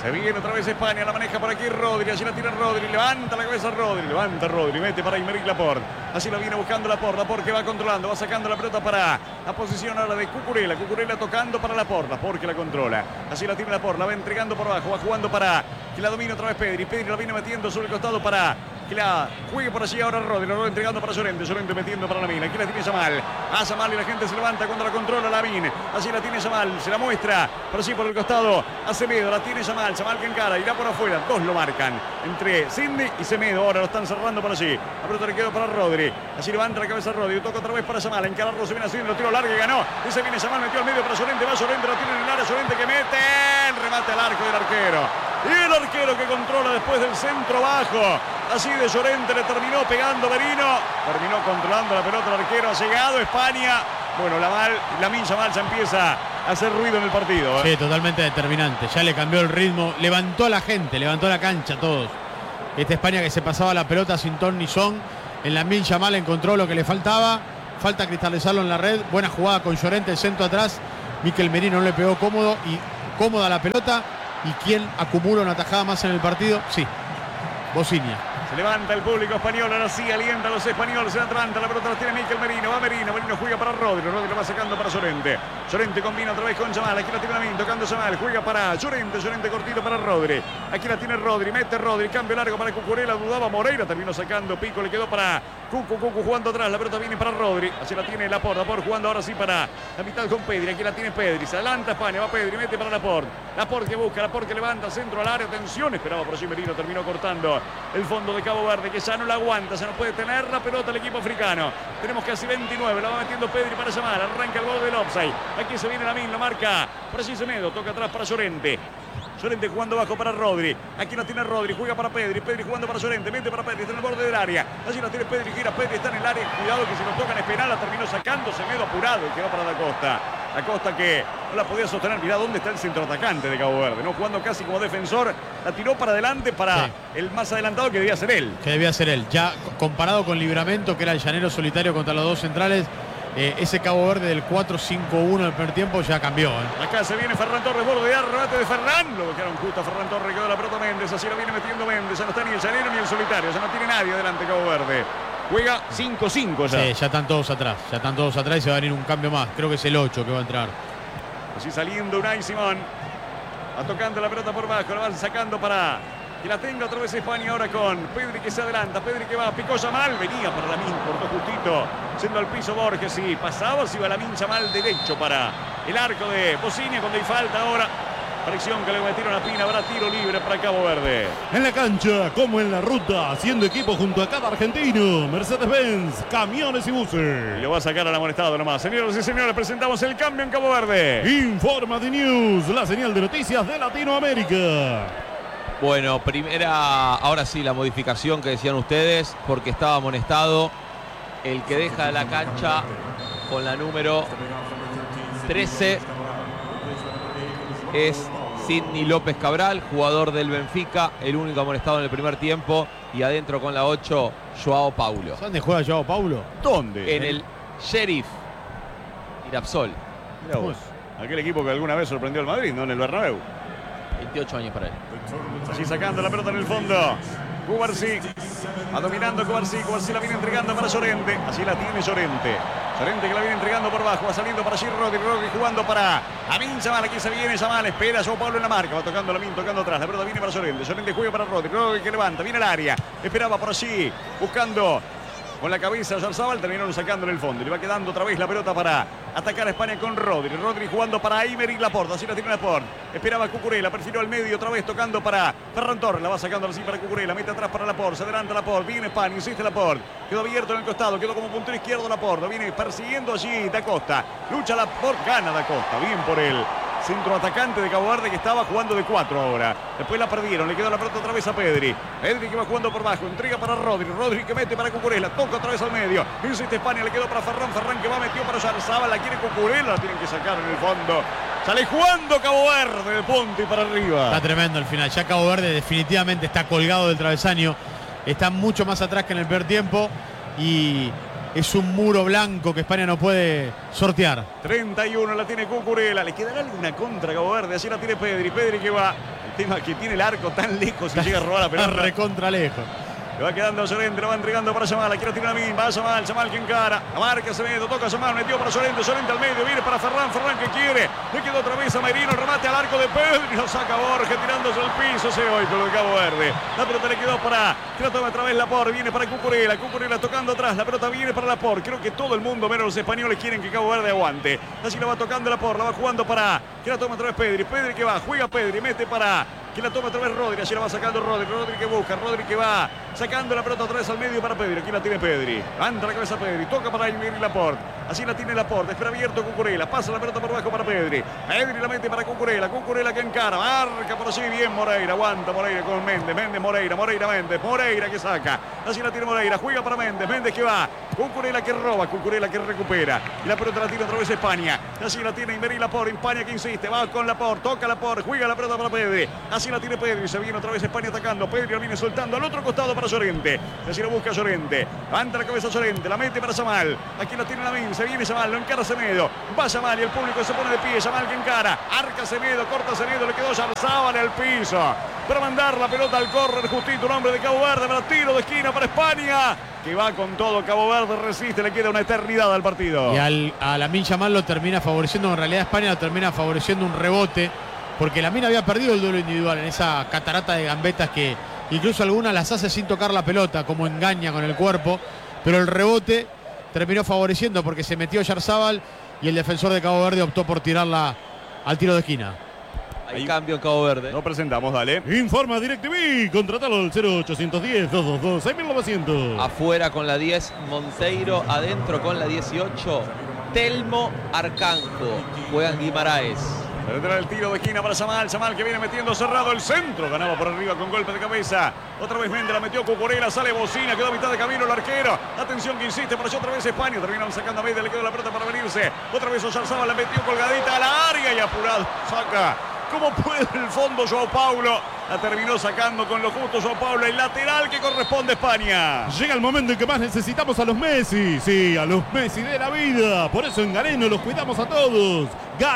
Se viene otra vez España, la maneja por aquí Rodri, allí la tira Rodri, levanta la cabeza Rodri, levanta Rodri, mete para Aymeric Laporte. Así la viene buscando Laporte, Laporte que va controlando, va sacando la pelota para la posición ahora de Cucurella, Cucurella tocando para Laporte, Laporte que la controla. Así la tiene Laporte, la va entregando por abajo, va jugando para que la domine otra vez Pedri, Pedri la viene metiendo sobre el costado para que la juegue por allí ahora Rodri, lo va entregando para Llorente, Llorente metiendo para Lamine, aquí la tiene Yamal, a Yamal y la gente se levanta cuando la controla Lamine, así la tiene Yamal, se la muestra por allí por el costado a Semedo, la tiene Yamal, Yamal que encara, irá por afuera, dos lo marcan, entre Cindy y Semedo, ahora lo están cerrando por allí, la pelota le quedó para Rodri, así levanta la cabeza Rodri, toca otra vez para Yamal, encararlo, se viene haciendo, lo tiro largo y ganó, y se viene Yamal, metió al medio para Llorente, va Llorente, lo tiene en el área, Llorente que mete, el remate al arco del arquero, y el arquero que controla después del centro bajo, así de Llorente le terminó pegando Merino, terminó controlando la pelota el arquero, ha llegado España, bueno, la mal, Lamine Yamal ya empieza a hacer ruido en el partido. ¿eh? Sí, totalmente determinante, ya le cambió el ritmo, levantó a la gente, levantó la cancha a todos. Esta España que se pasaba la pelota sin ton ni son, en Lamine Yamal encontró lo que le faltaba, falta cristalizarlo en la red, buena jugada con Llorente, el centro atrás, Mikel Merino no le pegó cómodo y cómoda la pelota. ¿Y quién acumula una tajada más en el partido? Sí, Bocinia. Se levanta el público español, ahora sí alienta a los españoles, se levanta, la pelota la tiene Mikel Merino, va Merino, Merino juega para Rodri, Rodri lo va sacando para Llorente, Llorente combina otra vez con Yamal, aquí la tiene Lamine, tocando Yamal, juega para Llorente, Llorente cortito para Rodri, aquí la tiene Rodri, mete Rodri, cambio largo para Cucurella, dudaba Moreira, terminó sacando, Pico le quedó para Cucu, Cucu jugando atrás, la pelota viene para Rodri, así la tiene Laporte, Laporte jugando ahora sí para la mitad con Pedri, aquí la tiene Pedri, se adelanta España, va Pedri, mete para Laporte, Laporte que busca, Laporte que levanta, centro al área, atención, esperaba por allí Merino, terminó cortando el fondo de Cabo Verde, que ya no la aguanta, ya no puede tener la pelota el equipo africano. Tenemos casi veintinueve, la va metiendo Pedri para llamar, arranca el gol del offside. Aquí se viene Lamine, lo marca por allí Semedo, toca atrás para Llorente. Llorente jugando bajo para Rodri. Aquí la tiene Rodri, juega para Pedri. Pedri jugando para Llorente, mete para Pedri, está en el borde del área. Allí la tiene Pedri, gira Pedri, está en el área. Cuidado que si lo tocan es penal, la terminó sacando Semedo apurado y quedó para Da Costa. Da Costa que no la podía sostener. Mirá dónde está el centroatacante de Cabo Verde, ¿no? Jugando casi como defensor. La tiró para adelante para sí. el más adelantado que debía ser él. Que debía ser él. Ya comparado con Libramento, que era el llanero solitario contra los dos centrales. Eh, ese Cabo Verde del cuatro cinco uno del primer tiempo ya cambió. ¿eh? Acá se viene Ferran Torres, borde de remate de Ferran. Lo dejaron justo a Ferran Torres, quedó la pelota Méndez. Así la viene metiendo Méndez. Ya no está ni el llanero ni el solitario. Ya no tiene nadie adelante Cabo Verde. Juega cinco cinco ya. Sí, ya están todos atrás. Ya están todos atrás y se va a venir un cambio más. Creo que es el ocho que va a entrar. Así saliendo Unai Simón. Va tocando la pelota por bajo. La van sacando para que la tenga otra vez España ahora con Pedri que se adelanta. Pedri que va, picó Yamal. Venía para Lamine, cortó justito. Yendo al piso Borges y pasaba. Se iba Lamine Yamal derecho para el arco de Bocinia cuando hay falta ahora. Fricción que le metieron a Pina, habrá tiro libre para Cabo Verde. En la cancha, como en la ruta, haciendo equipo junto a cada argentino. Mercedes-Benz, camiones y buses. Y lo va a sacar al amonestado nomás. Señoras y señores, presentamos el cambio en Cabo Verde. Informa de News, la señal de noticias de Latinoamérica. Bueno, primera, ahora sí, la modificación que decían ustedes, porque estaba amonestado el que deja la cancha con la número trece. Es Sidney López Cabral, jugador del Benfica, el único amonestado en el primer tiempo. Y adentro con la ocho, Joao Paulo. ¿Dónde juega Joao Paulo? ¿Dónde? En el Sheriff Tiraspol. Mirá vos, aquel equipo que alguna vez sorprendió al Madrid, ¿no? En el Bernabéu. veintiocho años para él. Allí sacando la pelota en el fondo. Cubarsí, va dominando Cubarsí, Cubarsí la viene entregando para Llorente, así la tiene Llorente, Llorente que la viene entregando por bajo, va saliendo para allí Rodri, Rodri jugando para Lamine Yamal, aquí se viene Yamal, espera Joao Paulo en la marca, va tocando Lamine, tocando atrás, la pelota viene para Llorente, Llorente juega para Rodri, Rodri que levanta, viene al área, esperaba por allí, buscando con la cabeza Yarzabal, terminaron sacando en el fondo, le va quedando otra vez la pelota para atacar a España con Rodri, Rodri jugando para Aymeric Laporte, así la tiene Laporte, esperaba Cucurella, perfiló al medio, otra vez tocando para Ferran Torres, la va sacando así para Cucurella, mete atrás para Laporte, se adelanta Laporte, viene España, insiste Laporte, quedó abierto en el costado, quedó como puntero izquierdo Laporte, viene persiguiendo allí Da Costa, lucha Laporte, gana Da Costa, bien por él. Centro atacante de Cabo Verde que estaba jugando de cuatro ahora. Después la perdieron, le quedó la pelota otra vez a Pedri. Pedri que va jugando por bajo, entrega para Rodri. Rodri que mete para Cucurella, toca otra vez al medio. Insiste España, le quedó para Ferran. Ferran que va, metió para Yarzabal, la quiere Cucurella, la tienen que sacar en el fondo. Sale jugando Cabo Verde de punta y para arriba. Está tremendo el final. Ya Cabo Verde definitivamente está colgado del travesaño. Está mucho más atrás que en el primer tiempo. Y es un muro blanco que España no puede sortear. treinta y uno la tiene Cucurella. Le quedará alguna contra Cabo Verde. Allí la tiene Pedri. Pedri que va. El tema que tiene el arco tan lejos y llega a robar la pelota. Recontra lejos. Le va quedando Llorente, lo va entregando para Yamal. Aquí lo tiene a mí, va Yamal, Yamal que encara. La marca Semedo, toca Yamal, metió para Llorente, Llorente al medio, viene para Ferran, Ferran que quiere. Le quedó otra vez a Merino, remate al arco de Pedri, lo saca Borja tirándose al piso, se hoy con lo de Cabo Verde. La pelota le quedó para, que la toma otra vez Laporte, viene para Cucurella, Cucurella tocando atrás, la pelota viene para Laporte. Creo que todo el mundo, menos los españoles, quieren que Cabo Verde aguante. Así la va tocando Laporte, la va jugando para, que la toma otra vez Pedri, Pedri que va, juega Pedri, mete para, que la toma otra vez Rodri, allí la va sacando Rodri, Rodri que busca, Rodri que va sacando la pelota otra vez al medio para Pedri, aquí la tiene Pedri, levanta la cabeza Pedri, toca para Iviri Laporte, así la tiene Laporte, espera abierto Cucurella, pasa la pelota por abajo para Pedri, Pedri la mete para Cucurella, Cucurella que encara, marca por allí, bien Moreira, aguanta Moreira con Méndez, Méndez Moreira, Moreira Méndez, Moreira que saca, así la tiene Moreira, juega para Méndez, Méndez que va, Cucurella que roba, Cucurella que recupera, y la pelota la tira otra vez España, así la tiene Iviri Laporte, España que insiste, va con Laporte, toca Laporte, juega la pelota para Pedri, así la tiene Pedri, se viene otra vez España atacando, Pedri la viene soltando al otro costado para Llorente, así lo busca Llorente, levanta la cabeza Llorente, la mete para Yamal, aquí la tiene Lamin, se viene Yamal, lo encara Semedo, va Yamal y el público se pone de pie, Yamal que encara, arca Semedo, corta Semedo, le quedó Yarzábal al piso, para mandar la pelota al córner justito, un hombre de Cabo Verde, para tiro de esquina para España, que va con todo, Cabo Verde resiste, le queda una eternidad al partido. Y al, a Lamin Yamal lo termina favoreciendo, en realidad España lo termina favoreciendo un rebote, porque Lamin había perdido el duelo individual en esa catarata de gambetas que incluso algunas las hace sin tocar la pelota, como engaña con el cuerpo, pero el rebote terminó favoreciendo porque se metió Yarzábal y el defensor de Cabo Verde optó por tirarla al tiro de esquina. Hay cambio en Cabo Verde. Lo presentamos, dale. Informa DirecTV, contratalo al cero ochocientos diez, doscientos veintidós, seis mil novecientos. Afuera con la diez, Monteiro. Adentro con la dieciocho, Telmo Arcanjo. Juegan Guimaraes. Tendrá el tiro de esquina para Yamal, Yamal que viene metiendo cerrado el centro, ganaba por arriba con golpe de cabeza, otra vez Méndez la metió Cucurella, sale Bocina, quedó a mitad de camino el arquero, atención que insiste por allá otra vez España, terminaron sacando a Méndez, le quedó la pelota para venirse, otra vez Oyarzabal la metió colgadita a la área y apurado, saca, como puede el fondo Joao Paulo, la terminó sacando con lo justo Joao Paulo, el lateral que corresponde a España. Llega el momento en que más necesitamos a los Messi, sí, a los Messi de la vida, por eso en Galeno los cuidamos a todos,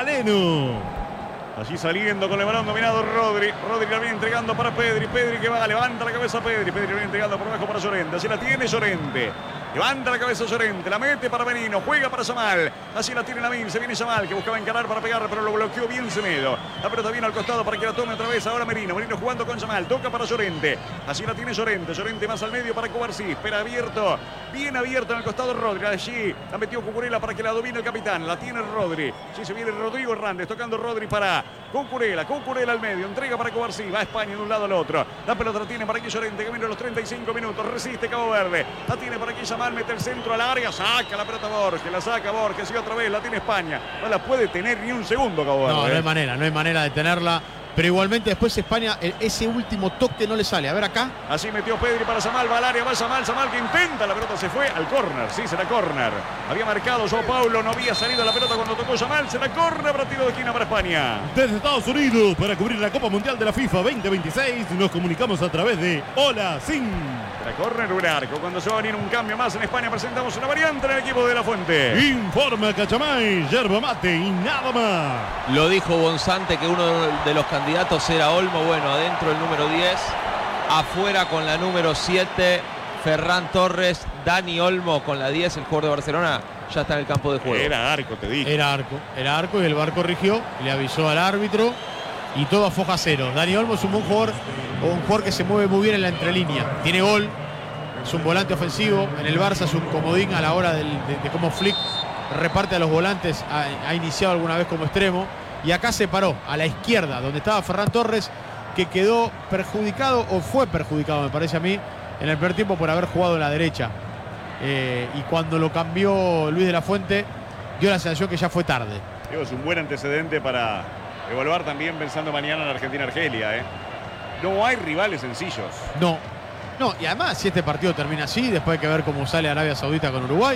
Galeno. Allí saliendo con el balón dominado Rodri. Rodri la viene entregando para Pedri. Pedri que va, levanta la cabeza Pedri. Pedri la viene entregando por abajo para Llorente. Así la tiene Llorente. Levanta la cabeza Llorente. La mete para Merino. Juega para Yamal. Así la tiene Lamin. Se viene Yamal que buscaba encarar para pegar, pero lo bloqueó bien Semedo. La pelota viene al costado para que la tome otra vez. Ahora Merino. Merino jugando con Yamal. Toca para Llorente. Así la tiene Llorente. Llorente más al medio para Cubarsí. Espera abierto. Bien abierto en el costado Rodri. Allí la metió Cucurella para que la domine el capitán. La tiene Rodri. Sí, se viene Rodrigo Hernández. Tocando Rodri para Cucurella. Cucurella al medio. Entrega para Cubarsí. Va a España de un lado al otro. La pelota la tiene para aquí Llorente que viene a los treinta y cinco minutos. Resiste Cabo Verde. La tiene para aquí Yamal. Mete el centro al área. Saca la pelota Borges. La saca Borges. Y otra vez la tiene España. No la puede tener ni un segundo Cabo Verde. No, no hay manera. No hay manera de tenerla. Pero igualmente después España, ese último toque no le sale. A ver acá. Así metió Pedri para Yamal, va al área, va Yamal, Yamal que intenta, la pelota se fue al córner, sí, será córner. Había marcado Joao Paulo, no había salido la pelota cuando tocó Yamal, será córner para tiro de esquina para España. Desde Estados Unidos, para cubrir la Copa Mundial de la FIFA veinte veintiséis, nos comunicamos a través de Hola Sin. Será córner un arco, cuando se va a venir un cambio más en España, presentamos una variante en el equipo de La Fuente. Informa Cachamay, yerba mate y nada más. Lo dijo Bonzante que uno de los candidatos era Olmo. Bueno, adentro el número diez, afuera con la número siete, Ferran Torres. Dani Olmo con la diez, el jugador de Barcelona, ya está en el campo de juego. Era arco, te dije. Era arco, era arco y el V A R corrigió, le avisó al árbitro y todo a foja cero. Dani Olmo es un buen jugador, un jugador que se mueve muy bien en la entrelínea, tiene gol, es un volante ofensivo, en el Barça es un comodín a la hora del, de, de cómo Flick reparte a los volantes, ha, ha iniciado alguna vez como extremo. Y acá se paró a la izquierda, donde estaba Ferran Torres, que quedó perjudicado, o fue perjudicado, me parece a mí, en el primer tiempo por haber jugado en la derecha. Eh, y cuando lo cambió Luis de la Fuente, dio la sensación que ya fue tarde. Digo, es un buen antecedente para evaluar también pensando mañana en Argentina-Argelia. ¿eh? No hay rivales sencillos. No, no, y además si este partido termina así, después hay que ver cómo sale Arabia Saudita con Uruguay.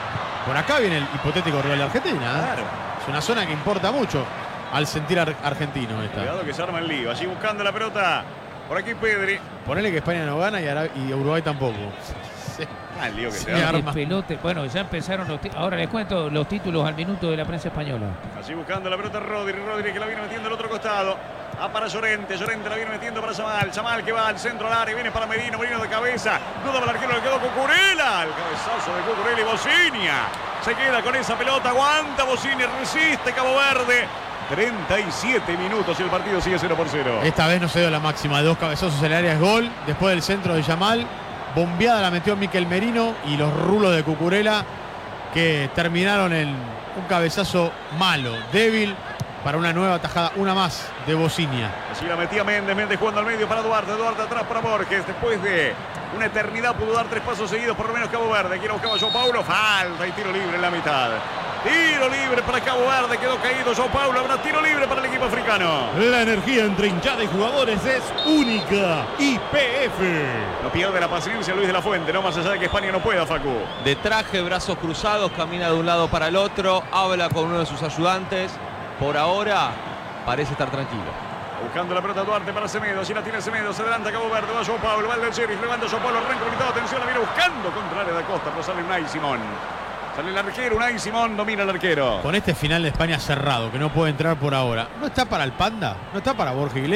Por acá viene el hipotético rival de Argentina. ¿eh? Claro. Es una zona que importa mucho al sentir ar argentino esta. Cuidado que se arma el lío. Allí buscando la pelota. Por aquí Pedri. Ponele que España no gana y, Arab y Uruguay tampoco. Sí. Ah, el lío que se, se arma. Pelote. Bueno, ya empezaron los ahora les cuento los títulos al minuto de la prensa española. Allí buscando la pelota Rodri. Rodri que la viene metiendo al otro costado. Va para Llorente, Llorente la viene metiendo para Yamal, Yamal que va al centro al área, viene para Merino, Merino de cabeza, duda para el arquero, le quedó Cucurella, el cabezazo de Cucurella y Bocinia, se queda con esa pelota, aguanta Bocinia, resiste Cabo Verde, treinta y siete minutos y el partido sigue cero por cero. Esta vez no se dio la máxima, dos cabezazos en el área es gol, después del centro de Yamal, bombeada la metió Miquel Merino y los rulos de Cucurella que terminaron en un cabezazo malo, débil, para una nueva tajada, una más de Bocinia. Así la metía Méndez, Méndez jugando al medio para Duarte, Duarte atrás para Borges, después de una eternidad pudo dar tres pasos seguidos, por lo menos Cabo Verde, aquí lo buscaba João Paulo, falta y tiro libre en la mitad. Tiro libre para Cabo Verde, quedó caído João Paulo, habrá tiro libre para el equipo africano. La energía entre hinchada y jugadores es única. Y P F. No pierde la paciencia Luis de la Fuente, no más allá de que España no pueda, Facu. De traje, brazos cruzados, camina de un lado para el otro, habla con uno de sus ayudantes. Por ahora parece estar tranquilo. Buscando la pelota Duarte para Semedo, allí la tiene Semedo, se adelanta Cabo Verde, va João Paulo, va el del Sheriff, levanta João Paulo, arranca habilitado, atención, la viene buscando contra el área de Acosta, pero sale Unai Simón. Sale el arquero, Unai Simón, domina el arquero. Con este final de España cerrado, que no puede entrar por ahora, ¿no está para el Panda? ¿No está para Borja Iglesias?